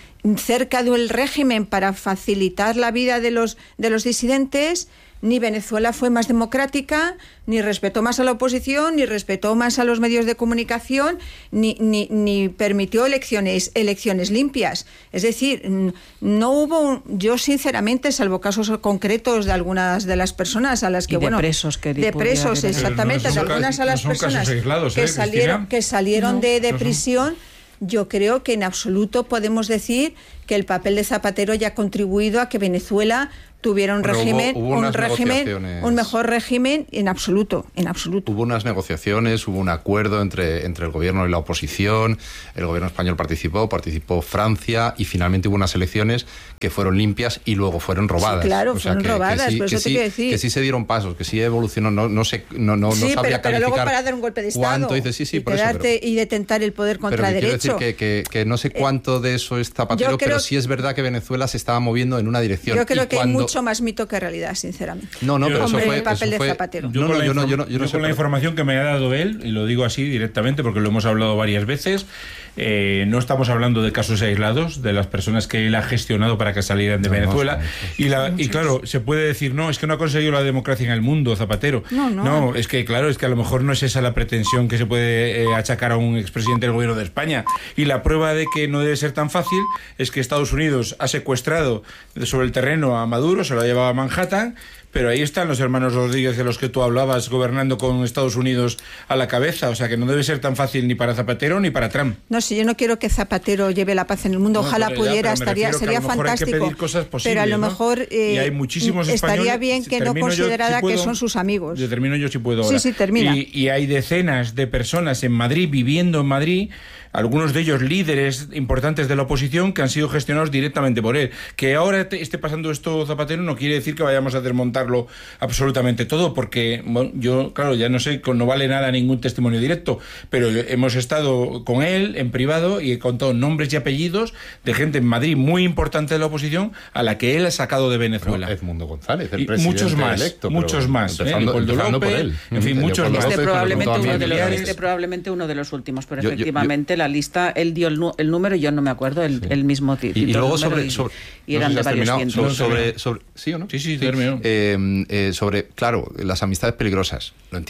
cerca del régimen para facilitar la vida de los, de los disidentes, ni Venezuela fue más democrática, ni respetó más a la oposición, ni respetó más a los medios de comunicación, ni, ni, ni permitió elecciones, elecciones limpias. Es decir, no hubo, yo sinceramente, salvo casos concretos de algunas de las personas a las que, y de bueno... presos, que de presos, exactamente, no de algunas a las no personas aislados, que, ¿eh, salieron, que salieron no, de, de no prisión... Yo creo que en absoluto podemos decir que el papel de Zapatero ya ha contribuido a que Venezuela tuviera un bueno, régimen, hubo, hubo un régimen, un mejor régimen en absoluto, en absoluto. Hubo unas negociaciones, hubo un acuerdo entre, entre el gobierno y la oposición, el gobierno español participó, participó Francia y finalmente hubo unas elecciones que fueron limpias y luego fueron robadas. Sí, claro, o sea, fueron que, robadas, que sí, por eso que te sí, quiero decir. Que sí se dieron pasos, que sí evolucionó, no, no sé, no, no, sí, no sabría pero, pero luego para calificar dar un golpe de Estado cuánto, dice, sí, sí, y, por eso, pero, y detentar el poder contra pero derecho. Quiero decir que, que, que no sé cuánto de eso es Zapatero, creo, pero sí es verdad que Venezuela se estaba moviendo en una dirección. Yo creo y que cuando... hay mucho más mito que realidad, sinceramente. No, no, pero Hombre, eso fue... el papel eso de fue, Zapatero. Yo, no, con, no, la, yo, no, inform... yo, no, yo, no yo sé, con la pero... información que me ha dado él, y lo digo así directamente porque lo hemos hablado varias veces, eh, no estamos hablando de casos aislados, de las personas que él ha gestionado para que salieran de no, Venezuela. No, y, la, y claro, se puede decir, no, es que no ha conseguido la democracia en el mundo, Zapatero. No, no. No, es que claro, es que a lo mejor no es esa la pretensión que se puede eh, achacar a un expresidente del gobierno de España. Y la prueba de que no debe ser tan fácil es que Estados Unidos ha secuestrado sobre el terreno a Maduro, se lo ha llevado a Manhattan, pero ahí están los hermanos Rodríguez de los que tú hablabas gobernando con Estados Unidos a la cabeza, o sea que no debe ser tan fácil ni para Zapatero ni para Trump. No, si yo no quiero que Zapatero lleve la paz en el mundo, no, ojalá pero pudiera, ya, estaría, sería fantástico, posibles, pero a lo mejor eh, y hay muchísimos estaría bien que no considerara yo, si puedo, que son sus amigos. Yo termino yo si puedo Sí, ahora. sí, termina. Y, y hay decenas de personas en Madrid, viviendo en Madrid, algunos de ellos líderes importantes de la oposición que han sido gestionados directamente por él. Que ahora te esté pasando esto Zapatero no quiere decir que vayamos a desmontarlo absolutamente todo, porque bueno, yo, claro, ya no sé, no vale nada ningún testimonio directo, pero hemos estado con él en privado y he contado nombres y apellidos de gente en Madrid muy importante de la oposición a la que él ha sacado de Venezuela. Pero Edmundo González, el y presidente muchos más, electo. Muchos más, empezando, ¿eh? empezando por él. En fin, muchos este más. Este probablemente, uno de los, este probablemente uno de los últimos, pero yo, efectivamente yo, yo, la lista, él dio el, el número, yo no me acuerdo, el, sí. el mismo título. Y, y luego sobre... Y, sobre y eran no sé si de varios cientos. Sobre, sobre, sobre, ¿sí o no? Sí, sí, sí. terminó. Eh, eh, sobre, claro, las amistades peligrosas, lo entiendo.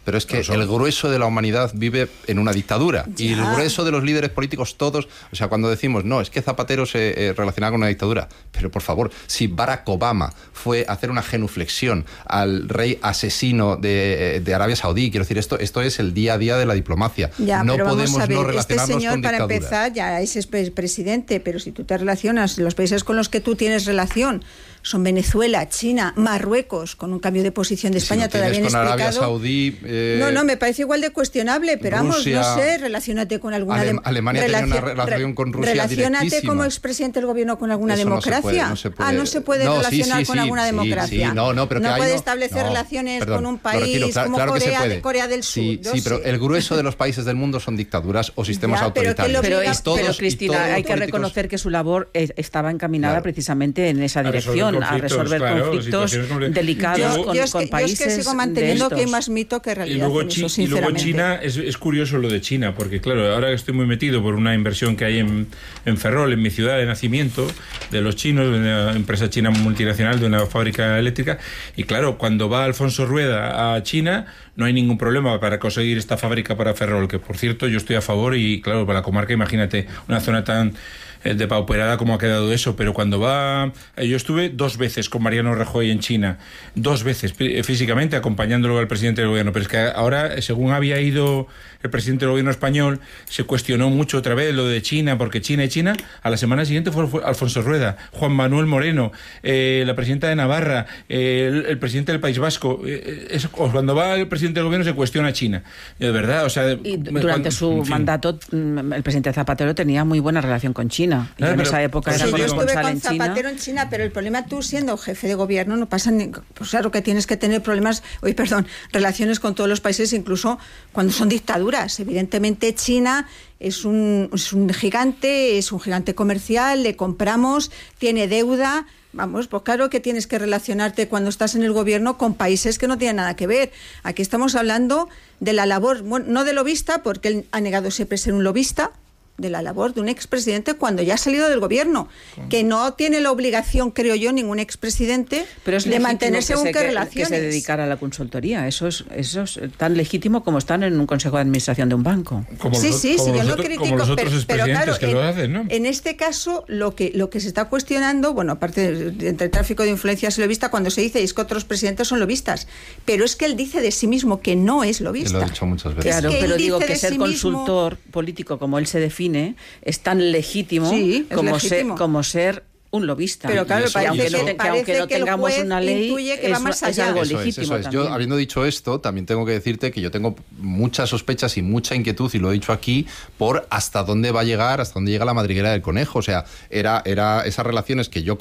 pero es que no, el grueso de la humanidad vive en una dictadura. Ya. Y el grueso de los líderes políticos todos, o sea, cuando decimos, no, es que Zapatero se eh, relacionaba con una dictadura, pero por favor, si Barack Obama fue a hacer una genuflexión al rey asesino de, de Arabia Saudí, quiero decir, esto, esto es el día a día de la diplomacia. Ya, no pero podemos vamos a ver, no relacionarnos este señor, con para dictaduras. empezar, ya es presidente, pero si tú te relacionas, los países con los que tú tienes relación son Venezuela, China, Marruecos, con un cambio de posición de España si todavía bien con explicado. Arabia Saudí, eh, no, no, me parece igual de cuestionable, pero Rusia, vamos, no sé, relaciónate con alguna Ale, de, Alemania relacion, tenía una relación con Rusia relaciónate directísima. como expresidente del gobierno con alguna Eso democracia. No se puede, no se puede. Ah, no se puede no, relacionar sí, sí, con sí, alguna sí, democracia. Sí, no, no, pero no que puede no, establecer no, relaciones perdón, con un país retiro, claro, como claro Corea, de Corea del Sur. Sí, sí, sé. pero el grueso de los países del mundo son dictaduras o sistemas Ya, pero autoritarios. Pero, y es, todos, pero Cristina, todos hay que políticos... reconocer que su labor es, estaba encaminada claro. precisamente en esa a dirección, resolver a resolver claro, conflictos delicados yo, con, yo es con que, países yo es que sigo manteniendo que hay más mito que realidad. Y luego, en eso, Chi y luego China, es, es curioso lo de China, porque claro, ahora que estoy muy metido por una inversión que hay en, en Ferrol, en mi ciudad de nacimiento, de los chinos, de una empresa china multinacional, de una fábrica eléctrica, y claro, cuando va Alfonso Rueda a China, no hay ningún problema para conseguir esta fábrica para Ferrol, que por cierto yo estoy a favor, y claro, para la comarca, imagínate, una zona tan depauperada como ha quedado eso, pero cuando va... Yo estuve dos veces con Mariano Rajoy en China, dos veces físicamente acompañándolo al presidente del gobierno, pero es que ahora, según había ido el presidente del gobierno español, se cuestionó mucho otra vez lo de China, porque China y China, a la semana siguiente fue, fue Alfonso Rueda, Juan Manuel Moreno, eh, la presidenta de Navarra, eh, el, el presidente del País Vasco, eh, es, cuando va el presidente del gobierno se cuestiona China, de verdad, o sea... Y durante cuando, su en fin. mandato, el presidente Zapatero tenía muy buena relación con China. Y claro, en pero, esa época era sí, yo estuve corresponsal con en China. Zapatero en China, pero el problema, tú siendo jefe de gobierno, no pasa ni, pues claro que tienes que tener problemas, oye, perdón, relaciones con todos los países, incluso cuando son dictaduras. Evidentemente China es un, es un gigante, es un gigante comercial, le compramos, tiene deuda. Vamos, pues claro que tienes que relacionarte cuando estás en el gobierno con países que no tienen nada que ver. Aquí estamos hablando de la labor, bueno, no de lobista, porque él ha negado siempre ser un lobista, de la labor de un expresidente cuando ya ha salido del gobierno, que no tiene la obligación, creo yo, ningún expresidente Pero es de mantener según qué que, relaciones. que se dedicara a la consultoría. Eso es, eso es tan legítimo como estar en un consejo de administración de un banco. Como sí, los, sí, como sí, yo los no otro, critico, como los otros pero, pero claro, que en, lo hacen, ¿no? en este caso lo que lo que se está cuestionando, bueno, aparte de, entre tráfico de influencias y lobista, cuando se dice es que otros presidentes son lobistas, pero es que él dice de sí mismo que no es lobista. Lo he dicho muchas veces. Claro, es que pero digo que de ser sí consultor mismo... político, como él se define, es tan legítimo Sí, es como, legítimo. Ser, como ser un lobista. Pero claro, eso, parece, aunque, que, no, te, que aunque parece no que el tengamos juez una ley, intuye que es, va más allá. es algo Eso legítimo es, eso es. también. Yo, habiendo dicho esto, también tengo que decirte que yo tengo muchas sospechas y mucha inquietud, y lo he dicho aquí, por hasta dónde va a llegar, hasta dónde llega la madriguera del conejo. O sea, era, era esas relaciones que yo